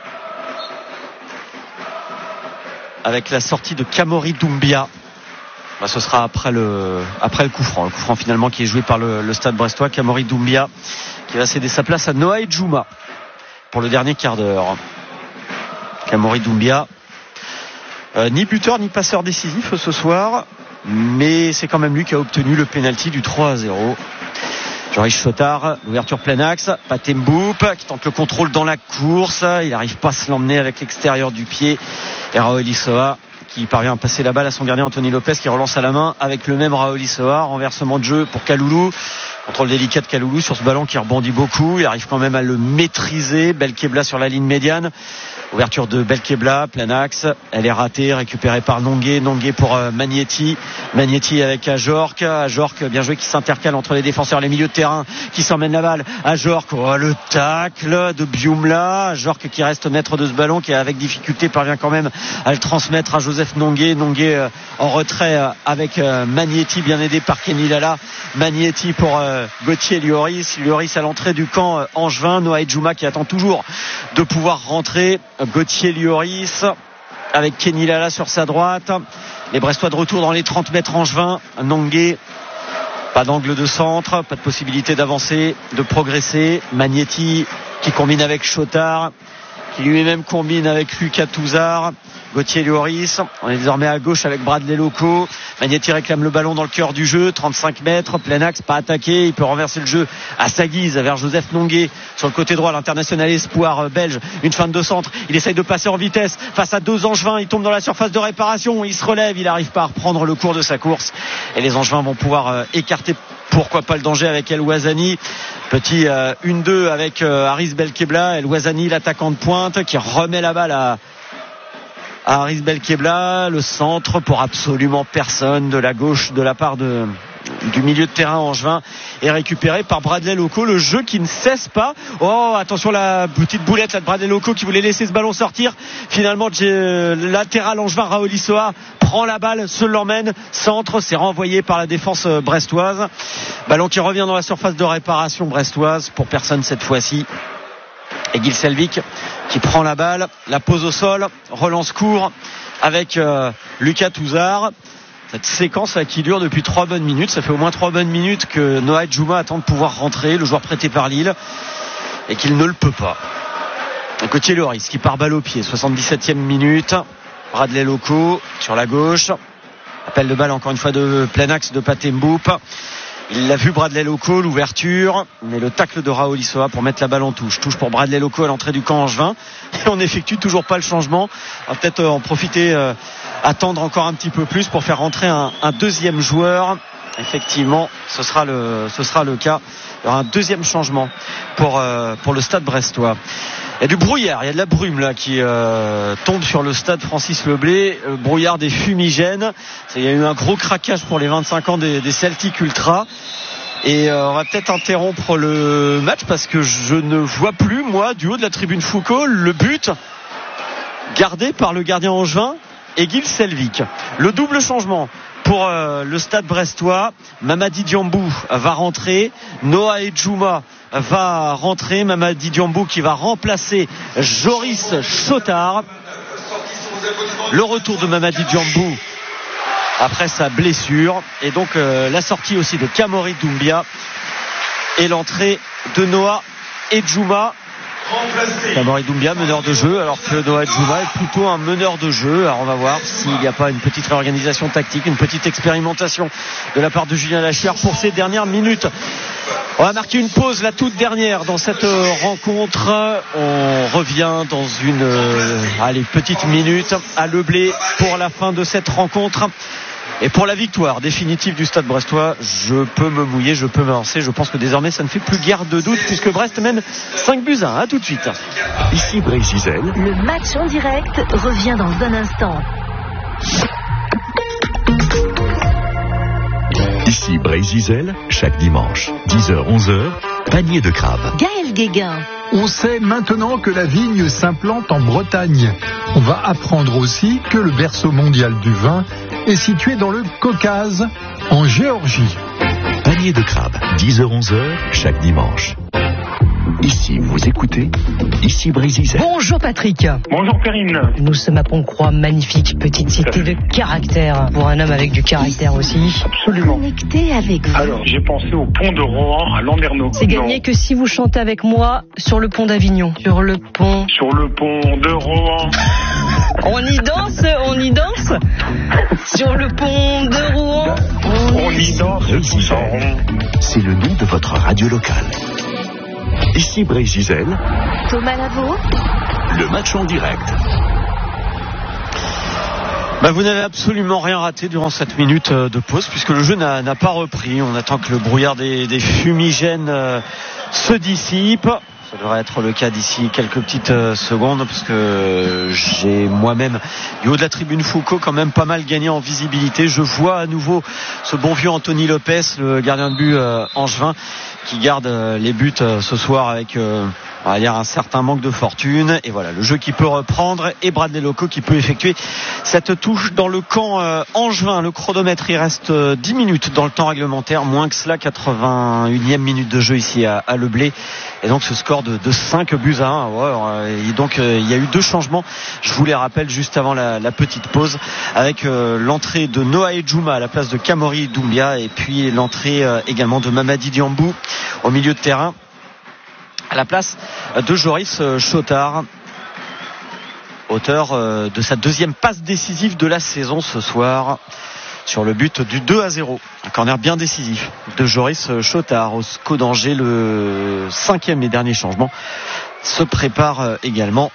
avec la sortie de Kamori Doumbia. Ce sera après le coup franc. Le coup franc finalement qui est joué par le Stade brestois. Kamori Doumbia qui va céder sa place à Noah Edjouma pour le dernier quart d'heure. Kamori Doumbia, ni buteur ni passeur décisif ce soir, mais c'est quand même lui qui a obtenu le pénalty du 3-0. Joris Chotard, l'ouverture plein axe, Pathé Mboup qui tente le contrôle dans la course, il n'arrive pas à se l'emmener avec l'extérieur du pied, et Raoul Issoa qui parvient à passer la balle à son gardien Anthony Lopez qui relance à la main avec le même Raoul Issoa. Renversement de jeu pour Kaloulou, contrôle délicat de Kaloulou sur ce ballon qui rebondit beaucoup, il arrive quand même à le maîtriser. Belkebla sur la ligne médiane, ouverture de Belkebla, plein axe, elle est ratée, récupérée par Nongué pour Magnetti avec Ajorc bien joué qui s'intercale entre les défenseurs, les milieux de terrain qui s'emmènent la balle. Ajorc, le tacle de Bioumla, Ajorc qui reste maître de ce ballon, qui avec difficulté parvient quand même à le transmettre à Joseph Nongué en retrait avec Magnetti bien aidé par Kenny Lala. Magnetti pour Gauthier Lloris à l'entrée du camp angevin. Noah Edjouma qui attend toujours de pouvoir rentrer. Gauthier Lloris avec Kenny Lala sur sa droite. Les Brestois de retour dans les 30 mètres angevins. Nongué, pas d'angle de centre, pas de possibilité d'avancer, de progresser. Magnetti qui combine avec Chotard, qui lui-même combine avec Lucas Touzard. Gauthier Lloris, on est désormais à gauche avec Bradley Loco. Magnetti réclame le ballon dans le cœur du jeu, 35 mètres, plein axe, pas attaqué, il peut renverser le jeu à sa guise vers Joseph Nongué sur le côté droit, l'international espoir belge, une feinte de centre, il essaye de passer en vitesse face à deux Angevins, il tombe dans la surface de réparation, il se relève, il n'arrive pas à reprendre le cours de sa course et les Angevins vont pouvoir écarter pourquoi pas le danger avec El Ouazani. Petit 1-2 avec Haris Belkebla, El Ouazani l'attaquant de pointe qui remet la balle à Haris Belkebla, le centre pour absolument personne de la gauche de la part du milieu de terrain angevin est récupéré par Bradley Loco. Le jeu qui ne cesse pas. Oh, attention la petite boulette là de Bradley Loco qui voulait laisser ce ballon sortir. Finalement, latéral angevin Raoul Issoa prend la balle, se l'emmène, centre, c'est renvoyé par la défense brestoise. Ballon qui revient dans la surface de réparation brestoise pour personne cette fois-ci. Et Gil Selvik qui prend la balle, la pose au sol, relance court avec Lucas Touzard. Cette séquence là qui dure depuis 3 bonnes minutes, ça fait au moins 3 bonnes minutes que Noah Edjouma attend de pouvoir rentrer, le joueur prêté par Lille, et qu'il ne le peut pas. Gauthier Lloris qui part balle au pied, 77e minute. Bradley Loco sur la gauche, appel de balle encore une fois de plein axe de Pathé Mboup. Il l'a vu Bradley Loco, l'ouverture, mais le tacle de Raoul Issoa pour mettre la balle en touche. Touche pour Bradley Loco à l'entrée du camp angevin. Et on n'effectue toujours pas le changement. On va peut-être en profiter, attendre encore un petit peu plus pour faire rentrer un deuxième joueur. Effectivement, ce sera le cas. Il y aura un deuxième changement pour le Stade brestois. Il y a du brouillard, il y a de la brume là qui tombe sur le stade Francis Leblé, brouillard des fumigènes. Il y a eu un gros craquage pour les 25 ans des Celtic Ultra. Et on va peut-être interrompre le match parce que je ne vois plus, moi, du haut de la tribune Foucault, le but gardé par le gardien angevin et Gil Selvik. Le double changement pour le Stade brestois. Mamadi Diambou va rentrer, Noah Edjouma va rentrer, Mamadi Diambou qui va remplacer Joris Chotard. Le retour de Mamadi Diambou après sa blessure et donc la sortie aussi de Kamori Doumbia et l'entrée de Noah Edjouma. Kamori Doumbia, meneur de jeu, alors que Noah Edjouma est plutôt un meneur de jeu. Alors on va voir s'il n'y a pas une petite réorganisation tactique, une petite expérimentation de la part de Julien Lachère pour ces dernières minutes. On va marquer une pause, la toute dernière dans cette rencontre. On revient dans une petite minute à Leblé pour la fin de cette rencontre. Et pour la victoire définitive du Stade brestois, je peux me mouiller, je peux m'avancer. Je pense que désormais ça ne fait plus guère de doute puisque Brest mène 5-1. À tout de suite. Ici Brice Gisèle. Le match en direct revient dans un instant. Ici Brésil, chaque dimanche, 10h-11h, panier de crabe. Gaël Guéguin. On sait maintenant que la vigne s'implante en Bretagne. On va apprendre aussi que le berceau mondial du vin est situé dans le Caucase, en Géorgie. Panier de crabe, 10h-11h, chaque dimanche. Ici, vous écoutez, ici Brésil. Bonjour Patrick. Bonjour Perrine. Nous sommes à Pont-Croix, magnifique petite cité de caractère, pour un homme avec du caractère aussi. Absolument. Connecté avec vous. Alors, j'ai pensé au pont de Rohan à Landerneau. C'est gagné que si vous chantez avec moi sur le pont d'Avignon. Sur le pont de Rohan. On y danse sur le pont de Rouen. On y danse tous en rond. C'est le nom de votre radio locale. Ici Brésil, Thomas Lavaux. le match en direct. Vous n'avez absolument rien raté durant cette minute de pause puisque le jeu n'a pas repris. On attend que le brouillard des fumigènes se dissipe. Ça devrait être le cas d'ici quelques petites secondes parce que j'ai moi-même du haut de la tribune Foucault quand même pas mal gagné en visibilité. Je vois à nouveau ce bon vieux Anthony Lopez, le gardien de but angevin, qui garde les buts ce soir avec on va dire un certain manque de fortune. Et voilà, le jeu qui peut reprendre et Bradley Loco qui peut effectuer cette touche dans le camp angevin. Le chronomètre, il reste 10 minutes dans le temps réglementaire, moins que cela, 81e minute de jeu ici à Le Blé. Et donc ce score de 5 buts à 1. Ouais, et donc il y a eu 2 changements, je vous les rappelle juste avant la petite pause, avec l'entrée de Noah Edjouma à la place de Kamori Doumbia et puis l'entrée également de Mamadi Diambou au milieu de terrain à la place de Joris Chotard, auteur de sa 2e passe décisive de la saison ce soir sur le but du 2-0. Un corner bien décisif de Joris Chotard au SCO d'Angers. Le 5e et dernier changement se prépare également.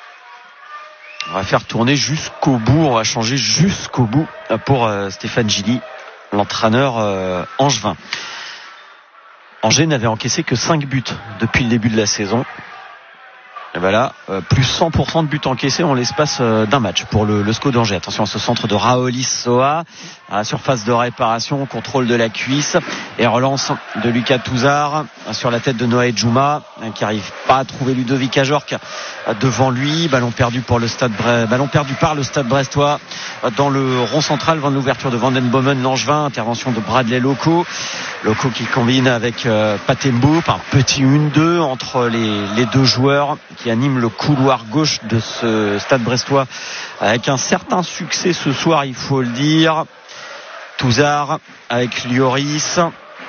On va faire tourner jusqu'au bout, on va changer jusqu'au bout pour Stéphane Gilly, l'entraîneur angevin. Angers n'avait encaissé que 5 buts depuis le début de la saison. Et voilà, plus 100% de buts encaissés en l'espace d'un match pour le SCO d'Angers. Attention à ce centre de Raolis Soa, à la surface de réparation, contrôle de la cuisse et relance de Lucas Touzard sur la tête de Noah Edjouma qui n'arrive pas à trouver Ludovic Ajorc devant lui. Ballon perdu par le Stade brestois dans le rond central avant l'ouverture de Vandenbomen, l'Angevin. Intervention de Bradley Loco qui combine avec Patembo par petit 1-2 entre les deux joueurs qui animent le couloir gauche de ce Stade brestois avec un certain succès ce soir, il faut le dire. Touzard avec Lloris,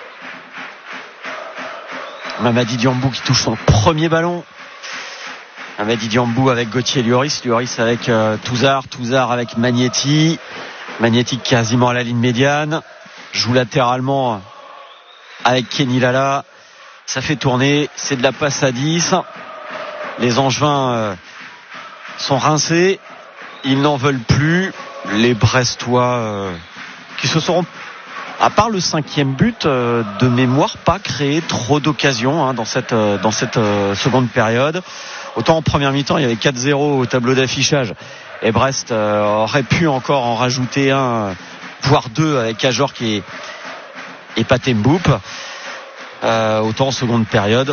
Mamadi Diambou qui touche son premier ballon. Mamadi Diambou avec Gauthier Lloris avec Touzard avec Magnetti quasiment à la ligne médiane, joue latéralement avec Kenny Lala, ça fait tourner, c'est de la passe à 10. Les Angevins sont rincés, ils n'en veulent plus. Les Brestois qui se seront, à part le 5e but de mémoire, pas créé trop d'occasions dans cette seconde période. Autant en première mi-temps il y avait 4-0 au tableau d'affichage et Brest aurait pu encore en rajouter un voire 2 avec Ajorc et Patemboup. Autant en seconde période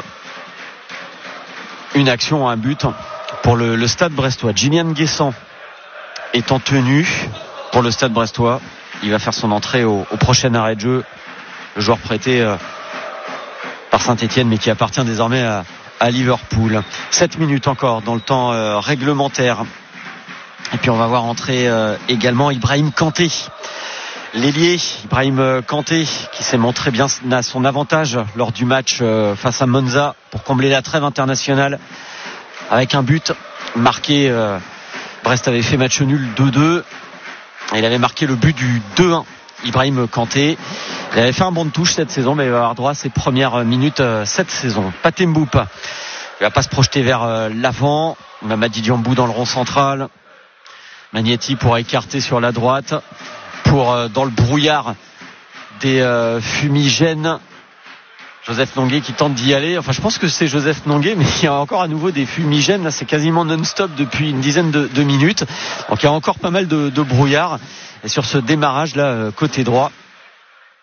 une action, un but pour le Stade brestois. Gillian Guessant est en tenue pour le Stade brestois. Il va faire son entrée au prochain arrêt de jeu. Le joueur prêté par Saint-Etienne mais qui appartient désormais à Liverpool. 7 minutes encore dans le temps réglementaire. Et puis on va voir entrer également Ibrahim Kanté. L'ailier Ibrahim Kanté qui s'est montré bien à son avantage lors du match face à Monza pour combler la trêve internationale avec un but marqué. Brest avait fait match nul 2-2 et il avait marqué le but du 2-1. Ibrahim Kanté, il avait fait un bon de touche cette saison, mais il va avoir droit à ses premières minutes cette saison. Patemboup, il va pas se projeter vers l'avant. Mamadi Diambou dans le rond central. Magnetti pour écarter sur la droite. Dans le brouillard des fumigènes, Joseph Nongué qui tente d'y aller. Enfin, je pense que c'est Joseph Nongué, mais il y a encore à nouveau des fumigènes. Là, c'est quasiment non-stop depuis une dizaine de minutes. Donc, il y a encore pas mal de brouillard. Et sur ce démarrage là, côté droit,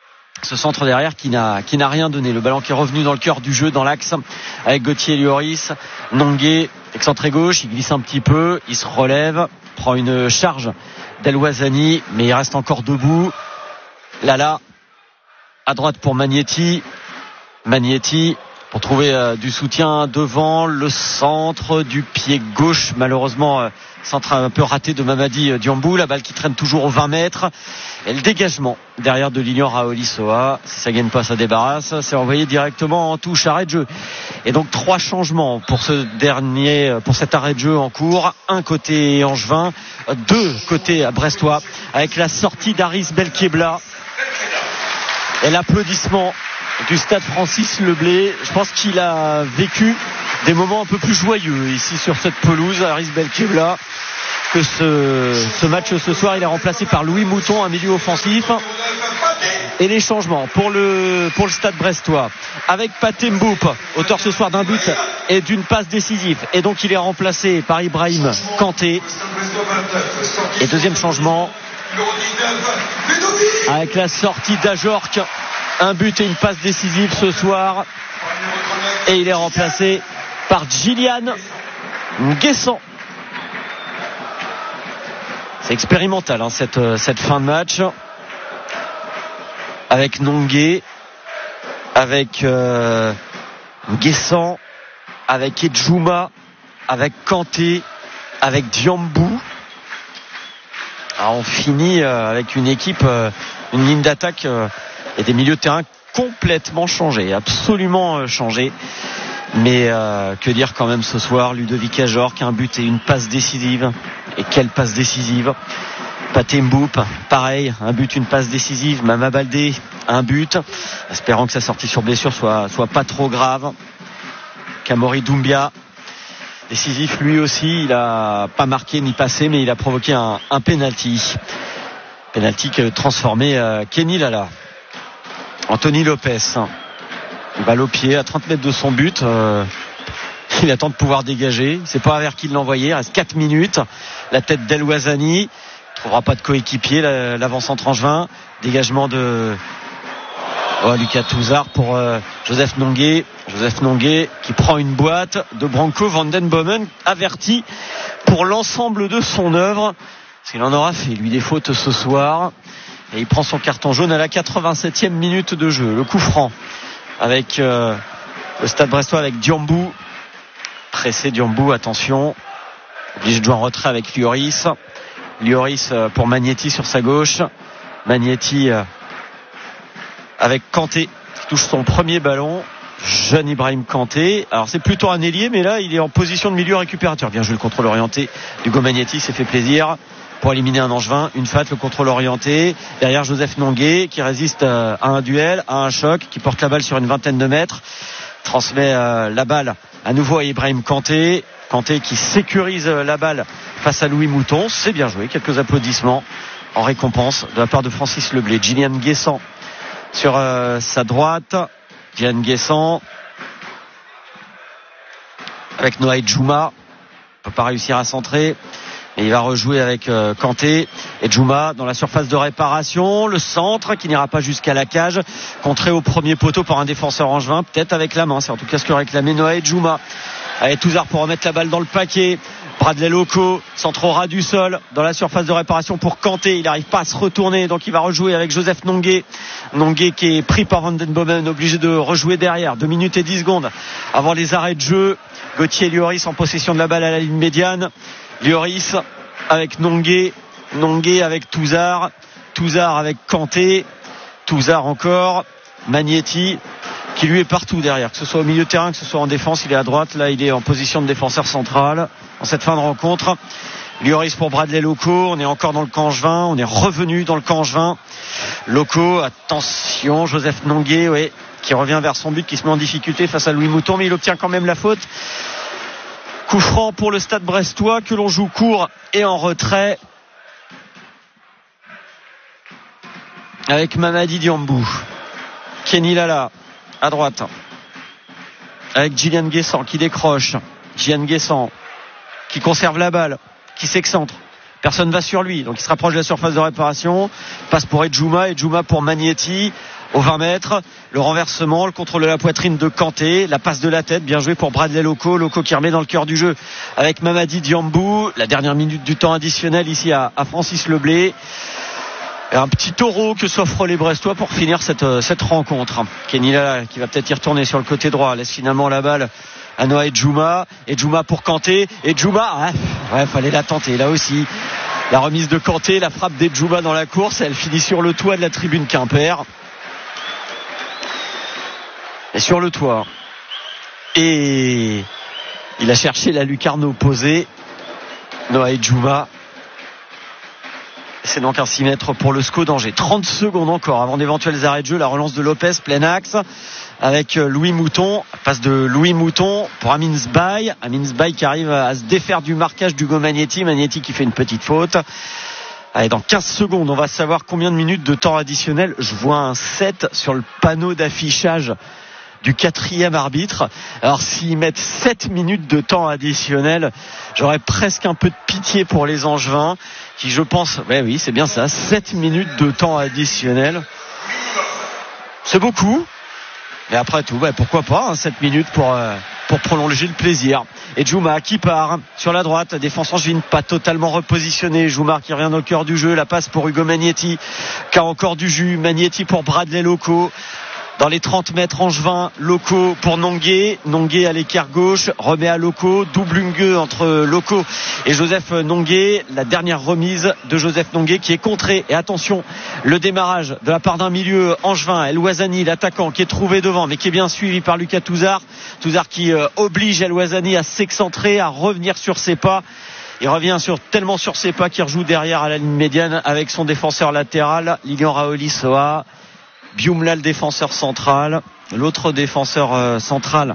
Ce centre derrière qui n'a rien donné. Le ballon qui est revenu dans le cœur du jeu, dans l'axe, avec Gauthier Lloris. Nongué, excentré gauche, il glisse un petit peu, il se relève, prend une charge d'El Ouazzani, mais il reste encore debout. Lala, à droite pour Magnetti. Magnetti, pour trouver du soutien devant, le centre du pied gauche, malheureusement centre un peu raté de Mamadi Diambou, la balle qui traîne toujours aux 20 mètres, et le dégagement derrière de Lilian Raouli-Soa. Si ça gagne pas, ça débarrasse, c'est envoyé directement en touche, arrêt de jeu. Et donc 3 changements pour cet arrêt de jeu en cours, un côté angevin, 2 côté brestois, avec la sortie d'Aris Belkebla et l'applaudissement du stade Francis Leblé. Je pense qu'il a vécu des moments un peu plus joyeux ici sur cette pelouse, Aris Belkebla, que ce match ce soir. Il est remplacé par Louis Mouton, un milieu offensif. Et les changements pour le stade brestois, avec Pathé Mboup, auteur ce soir d'un but et d'une passe décisive, et donc il est remplacé par Ibrahim Kanté. Et deuxième changement avec la sortie d'Ajorc, un but et une passe décisive ce soir, et il est remplacé par Gillian Nguessan. C'est expérimental cette fin de match, avec Nongué, avec Nguessan, avec Edjouma, avec Kanté, avec Diambou. Alors on finit avec une équipe, une ligne d'attaque et des milieux de terrain complètement changés, absolument changés. Mais que dire quand même ce soir, Ludovic Ajorc, un but et une passe décisive. Et quelle passe décisive. Pathé Mboup, pareil, un but, une passe décisive. Mama Baldé, un but, espérant que sa sortie sur blessure soit pas trop grave. Kamori Doumbia, décisif lui aussi, il a pas marqué ni passé, mais il a provoqué un penalty que transformé Kenny Lala. Anthony Lopez, balle au pied à 30 mètres de son but, il attend de pouvoir dégager, il sait pas vers qui l'envoyer, il reste 4 minutes, la tête d'El Ouazzani, il trouvera pas de coéquipier, l'avant-centre angevin, dégagement de Lucas Touzard pour Joseph Nongué qui prend une boîte de Branco Vandenbomen, averti pour l'ensemble de son œuvre, parce qu'il en aura fait lui des fautes ce soir, et il prend son carton jaune à la 87e minute de jeu. Le coup franc avec le stade brestois, avec Diambou, pressé Diambou, attention, obligé de jouer en retrait avec Lloris pour Magnetti sur sa gauche, Magnetti avec Kanté qui touche son premier ballon, jeune Ibrahim Kanté. Alors c'est plutôt un ailier, mais là il est en position de milieu récupérateur. Bien joué le contrôle orienté d'Hugo Magnetti, s'est fait plaisir pour éliminer un angevin. Une faute, le contrôle orienté derrière Joseph Nongué qui résiste à un duel, à un choc, qui porte la balle sur une vingtaine de mètres, transmet la balle à nouveau à Ibrahim Kanté qui sécurise la balle face à Louis Mouton. C'est bien joué, quelques applaudissements en récompense de la part de Francis Leblé. Gillian Nguessan sur sa droite, Gillian Nguessan avec Noah Edjouma, peut pas réussir à centrer, et il va rejouer avec Kanté. Edjouma dans la surface de réparation, le centre qui n'ira pas jusqu'à la cage, contré au premier poteau par un défenseur angevin, peut-être avec la main, c'est en tout cas ce que réclamait Noah Edjouma. Allez, Touzard pour remettre la balle dans le paquet. Bradley Loco, centre au ras du sol dans la surface de réparation pour Kanté, il n'arrive pas à se retourner, donc il va rejouer avec Joseph Nongué qui est pris par Vandenbomen, obligé de rejouer derrière. 2 minutes et 10 secondes avant les arrêts de jeu. Gauthier Lloris en possession de la balle à la ligne médiane. Lloris avec Nongué avec Touzard avec Kanté, Touzard encore, Magnetti qui lui est partout derrière, que ce soit au milieu de terrain, que ce soit en défense, il est à droite, là il est en position de défenseur central en cette fin de rencontre. Lloris pour Bradley Loco, on est encore dans le camp angevin, on est revenu dans le camp angevin. Loco, attention, Joseph Nongué, qui revient vers son but, qui se met en difficulté face à Louis Mouton, mais il obtient quand même la faute. Coup franc pour le stade brestois que l'on joue court et en retrait avec Mamadi Diambou, Kenny Lala à droite avec Gillian Nguessan qui décroche, Gillian Nguessan qui conserve la balle, qui s'excentre, personne va sur lui, donc il se rapproche de la surface de réparation, passe pour Edjouma pour Magnetti, aux 20 mètres. Le renversement, le contrôle de la poitrine de Kanté, la passe de la tête, bien joué pour Bradley Loko qui remet dans le cœur du jeu avec Mamadi Diambou. La dernière minute du temps additionnel ici à Francis Leblé. Et un petit taureau que s'offrent les Brestois pour finir cette rencontre. Kenny Lala qui va peut-être y retourner sur le côté droit, laisse finalement la balle à Noah Edjouma pour Kanté. Edjouma, fallait la tenter là aussi. La remise de Kanté, la frappe d'Edjouma dans la course, elle finit sur le toit de la tribune Quimper. Et sur le toit. Et il a cherché la lucarne opposée. Noah Edjouma. C'est donc un 6 mètres pour le SCO d'Angers. 30 secondes encore avant d'éventuels arrêts de jeu. La relance de Lopez, plein axe avec Louis Mouton. Passe de Louis Mouton pour Amin Sbaï. Amin Sbaï qui arrive à se défaire du marquage d'Hugo Magnetti. Magnetti qui fait une petite faute. Allez, dans 15 secondes, on va savoir combien de minutes de temps additionnel. Je vois un 7 sur le panneau d'affichage du 4e arbitre. Alors s'ils mettent 7 minutes de temps additionnel, j'aurais presque un peu de pitié pour les Angevins qui, je pense, oui, c'est bien ça, 7 minutes de temps additionnel. C'est beaucoup. Mais après tout, pourquoi pas, 7 minutes pour prolonger le plaisir. Et Djouma qui part sur la droite, défense angevine pas totalement repositionné. Djouma qui revient au cœur du jeu, la passe pour Hugo Magnetti qui a encore du jus. Magnetti pour Bradley Loko. Dans les 30 mètres angevin, Loko pour Nongué à l'équerre gauche, remet à Loko, double entre Loko et Joseph Nongué. La dernière remise de Joseph Nongué qui est contrée. Et attention, le démarrage de la part d'un milieu angevin, El Ouazani, l'attaquant qui est trouvé devant mais qui est bien suivi par Lucas Touzard. Touzard qui oblige El Ouazani à s'excentrer, à revenir sur ses pas. Il revient tellement sur ses pas qu'il rejoue derrière à la ligne médiane avec son défenseur latéral, Lilian Raoli-Soa. Bioumla, le défenseur central. L'autre défenseur central,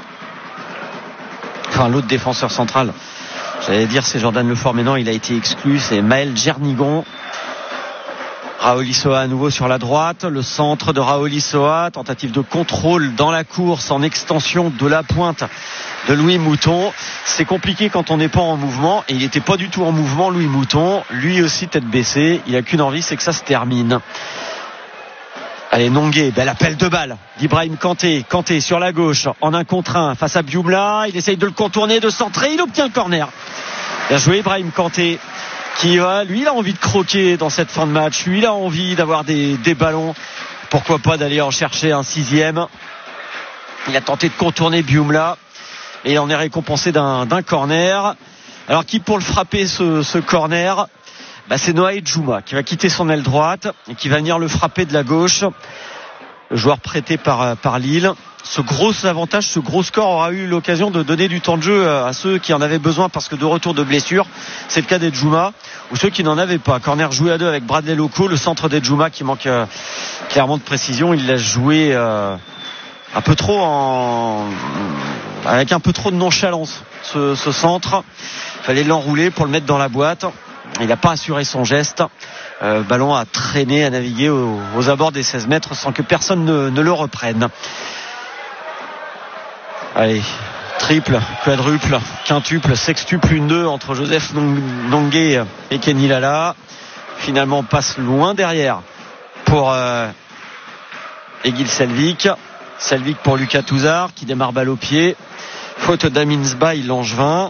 j'allais dire c'est Jordan Lefort, mais non, il a été exclu, c'est Maël Djernigon. Raoli-Soa à nouveau sur la droite, le centre de Raoli-Soa, tentative de contrôle dans la course en extension de la pointe de Louis Mouton. C'est compliqué quand on n'est pas en mouvement, et il n'était pas du tout en mouvement, Louis Mouton, lui aussi tête baissée, il a qu'une envie, c'est que ça se termine. Allez, Nongué, bel appel de balle d'Ibrahim Kanté sur la gauche en 1 contre 1 face à Bioumla, il essaye de le contourner, de centrer, il obtient le corner. Bien joué Ibrahim Kanté qui lui il a envie de croquer dans cette fin de match, lui il a envie d'avoir des ballons, pourquoi pas d'aller en chercher un 6e. Il a tenté de contourner Bioumla et il en est récompensé d'un corner. Alors qui pour le frapper ce corner? C'est Noah Edjouma qui va quitter son aile droite et qui va venir le frapper de la gauche. Le joueur prêté par Lille. Ce gros avantage, ce gros score aura eu l'occasion de donner du temps de jeu à ceux qui en avaient besoin parce que de retour de blessure. C'est le cas d'Edjouma ou ceux qui n'en avaient pas. Corner joué à 2 avec Bradley Loko, le centre d'Edjouma qui manque clairement de précision. Il l'a joué un peu trop avec un peu trop de nonchalance ce centre. Il fallait l'enrouler pour le mettre dans la boîte. Il n'a pas assuré son geste. Ballon a traîné, a navigué aux abords des 16 mètres sans que personne ne le reprenne. Allez, triple, quadruple, quintuple, sextuple, 1-2 entre Joseph Nongué et Kenny Lala. Finalement, passe loin derrière pour Egil Selvik. Selvik pour Lucas Touzard qui démarre balle au pied. Faute d'Amin Sbaï, l'Angevin.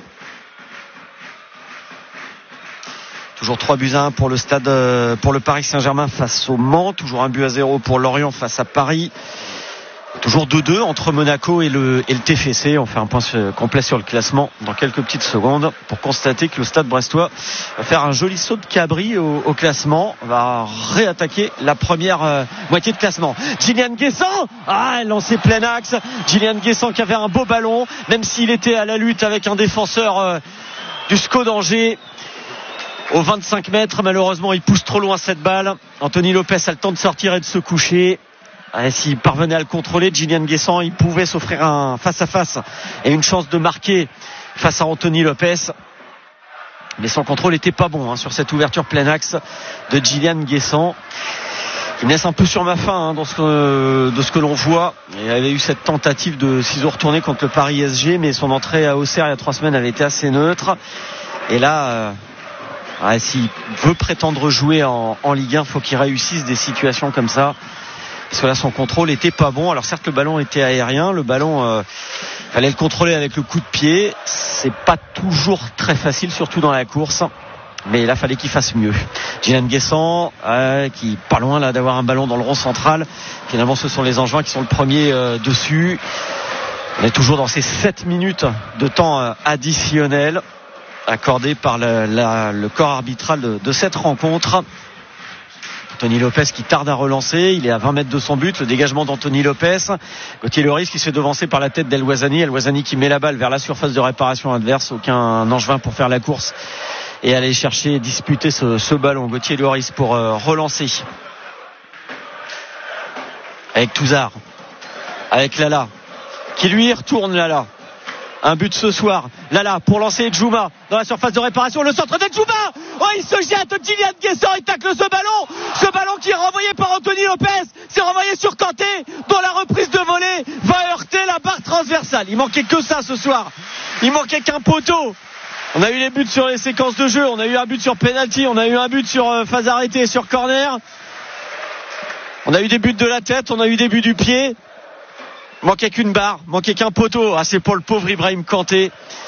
Toujours 3-1 pour le stade, pour le Paris Saint-Germain face au Mans. Toujours 1-0 pour Lorient face à Paris. Toujours 2-2 entre Monaco et le TFC. On fait un point complet sur le classement dans quelques petites secondes pour constater que le stade brestois va faire un joli saut de cabri au classement. On va réattaquer la première moitié de classement. Gillian Guessant, lancé plein axe. Gillian Guessant qui avait un beau ballon, même s'il était à la lutte avec un défenseur du SCO d'Angers. Aux 25 mètres, malheureusement, il pousse trop loin cette balle. Anthony Lopez a le temps de sortir et de se coucher. S'il parvenait à le contrôler, Gillian Guessant, il pouvait s'offrir un face-à-face et une chance de marquer face à Anthony Lopez. Mais son contrôle n'était pas bon sur cette ouverture plein axe de Gillian Guessant. Il naisse un peu sur ma faim de ce que l'on voit. Il avait eu cette tentative de ciseaux retournés contre le Paris SG, mais son entrée à Auxerre il y a 3 semaines avait été assez neutre. Et là... s'il veut prétendre jouer en Ligue 1, faut qu'il réussisse des situations comme ça. parce que là son contrôle était pas bon. Alors certes le ballon était aérien, le ballon fallait le contrôler avec le coup de pied, c'est pas toujours très facile, surtout dans la course, mais là fallait qu'il fasse mieux. Jinan Guessant qui pas loin là d'avoir un ballon dans le rond central. Finalement ce sont les Angevins qui sont le premier dessus. On est toujours dans ces 7 minutes de temps additionnel accordé par le corps arbitral de cette rencontre. Anthony Lopez qui tarde à relancer, il est à 20 mètres de son but, le dégagement d'Anthony Lopez. Gauthier Lloris qui se fait devancer par la tête d'El Ouazzani qui met la balle vers la surface de réparation adverse. Aucun Angevin pour faire la course et aller chercher, disputer ce ballon. Gauthier Lloris pour relancer avec Touzard, avec Lala qui lui retourne. Lala, un but ce soir. Lala pour lancer Djouma dans la surface de réparation, le centre de Djouma. Oh, il se jette, Jinan Guessant, il tacle ce ballon qui est renvoyé par Anthony Lopez, c'est renvoyé sur Kanté, dont la reprise de volée va heurter la barre transversale. Il manquait que ça ce soir, il manquait qu'un poteau. On a eu les buts sur les séquences de jeu, on a eu un but sur penalty, on a eu un but sur phase arrêtée et sur corner, on a eu des buts de la tête, on a eu des buts du pied. Manquait qu'une barre, manquait qu'un poteau. C'est pour le pauvre Ibrahim Kanté,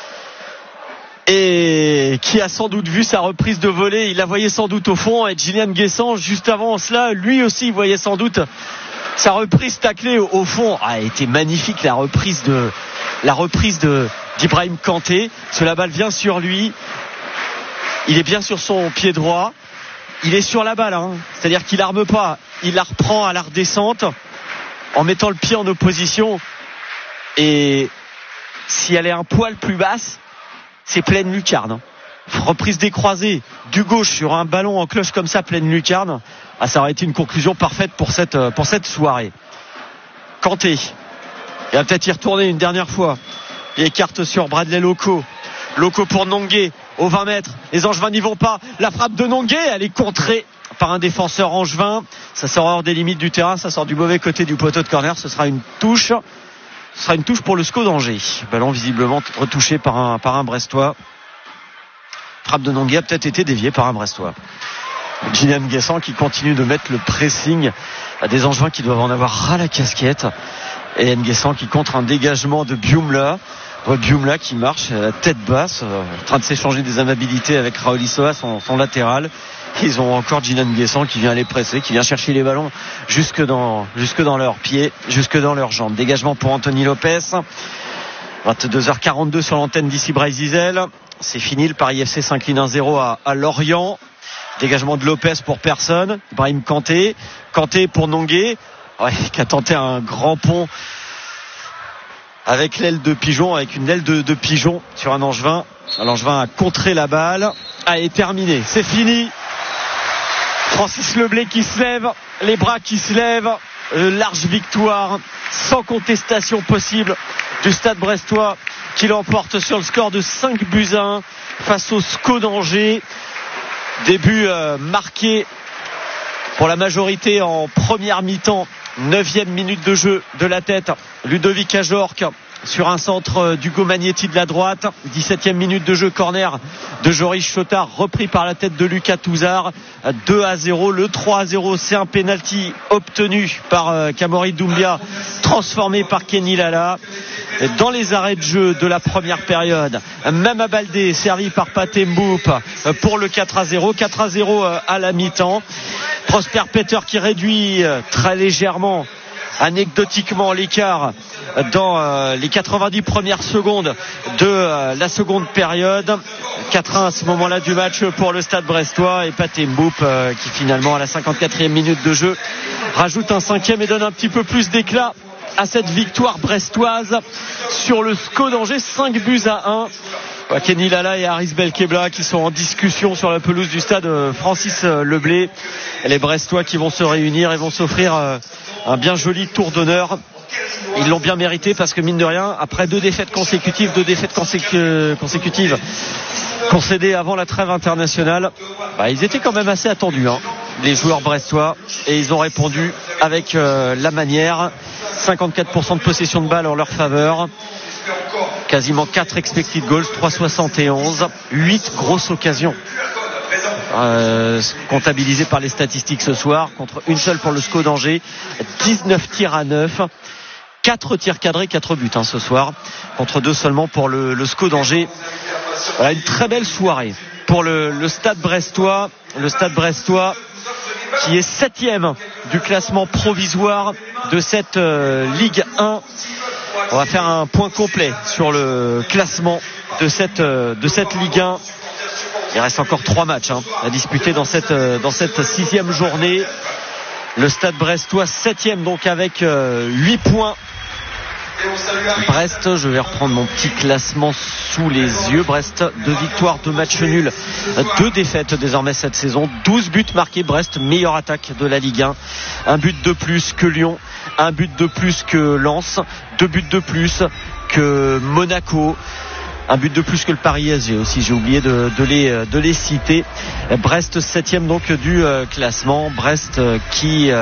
et qui a sans doute vu sa reprise de volée. Il la voyait sans doute au fond, et Jinan Guessant juste avant cela, lui aussi voyait sans doute sa reprise taclée au fond. Elle était magnifique la reprise d'Ibrahim Kanté. Parce que la balle vient sur lui, il est bien sur son pied droit, il est sur la balle, c'est-à-dire qu'il arme pas, il la reprend à la redescente en mettant le pied en opposition, et si elle est un poil plus basse, c'est pleine lucarne. Reprise décroisée du gauche sur un ballon en cloche comme ça, pleine lucarne. Ça aurait été une conclusion parfaite pour cette soirée. Kanté, il va peut-être y retourner une dernière fois. Il écarte sur Bradley Loko pour Nongué aux 20 mètres. Les Angevins n'y vont pas. La frappe de Nongué, elle est contrée par un défenseur angevin. Ça sort hors des limites du terrain, ça sort du mauvais côté du poteau de corner. Ce sera une touche pour le SCO d'Angers. Ballon visiblement retouché par un Brestois. Frappe de Nongué a peut-être été déviée par un Brestois. Jinan Guessant qui continue de mettre le pressing à des Angevins qui doivent en avoir ras la casquette. Et Nguessant qui contre un dégagement de Bioumla. Bioumla qui marche à la tête basse, en train de s'échanger des amabilités avec Raoul Issoa, son latéral. Ils ont encore Jinan Guessant qui vient les presser, qui vient chercher les ballons jusque dans leurs pieds, jusque dans leurs jambes. Dégagement pour Anthony Lopez. 22h42 sur l'antenne d'ici Brésil. C'est fini, le Paris FC s'incline 1-0 à Lorient. Dégagement de Lopez pour personne. Ibrahim Kanté pour Nongué, qui a tenté un grand pont avec l'aile de pigeon, avec une aile de pigeon sur un Angevin. L'Angevin a contré la balle, est terminé, c'est fini. Francis Leblé qui se lève, les bras qui se lèvent, large victoire sans contestation possible du Stade Brestois qui l'emporte sur le score de 5-1 face au SCO d'Angers. Début marqué pour la majorité en première mi-temps. 9e minute de jeu de la tête. Ludovic Ajorc sur un centre d'Hugo Magnetti de la droite. 17e minute de jeu, corner de Joris Chotard repris par la tête de Lucas Touzard. 2-0. Le 3-0, c'est un penalty obtenu par Kamori Doumbia, transformé par Kenny Lala. Dans les arrêts de jeu de la première période, même à Baldé, servi par Pathé Mboup pour le 4-0. 4-0 à la mi-temps. Prosper Peter qui réduit très légèrement, anecdotiquement, l'écart dans les 90 premières secondes de la seconde période. 4-1 à ce moment-là du match pour le Stade Brestois, et Pathé Mboup qui finalement à la 54e minute de jeu rajoute un 5e et donne un petit peu plus d'éclat à cette victoire brestoise sur le SCO d'Angers. 5-1. Kenny Lala et Haris Belkebla qui sont en discussion sur la pelouse du stade Francis Leblé. Et les Brestois qui vont se réunir et vont s'offrir un bien joli tour d'honneur. Ils l'ont bien mérité parce que mine de rien, après deux défaites consécutives concédées avant la trêve internationale, ils étaient quand même assez attendus, les joueurs brestois, et ils ont répondu avec la manière. 54% de possession de balle en leur faveur, quasiment 4 expected goals, 3,71, 8 grosses occasions comptabilisés par les statistiques ce soir, contre une seule pour le SCO d'Angers. 19 tirs à 9. 4 tirs cadrés, 4 buts ce soir, contre 2 seulement pour le SCO d'Angers. Voilà, une très belle soirée pour le Stade Brestois. Le Stade Brestois qui est 7e du classement provisoire de cette Ligue 1. On va faire un point complet sur le classement de cette Ligue 1. Il reste encore 3 matchs à disputer dans cette 6e journée. Le Stade Brestois 7e donc avec 8 points. Brest, je vais reprendre mon petit classement sous les yeux. Brest, 2 victoires, 2 matchs nuls, 2 défaites désormais cette saison. 12 buts marqués. Brest, meilleure attaque de la Ligue 1. 1 but de plus que Lyon, 1 but de plus que Lens, 2 buts de plus que Monaco, 1 but de plus que le Paris SG aussi, j'ai oublié de les citer. Brest 7e donc du classement. Brest qui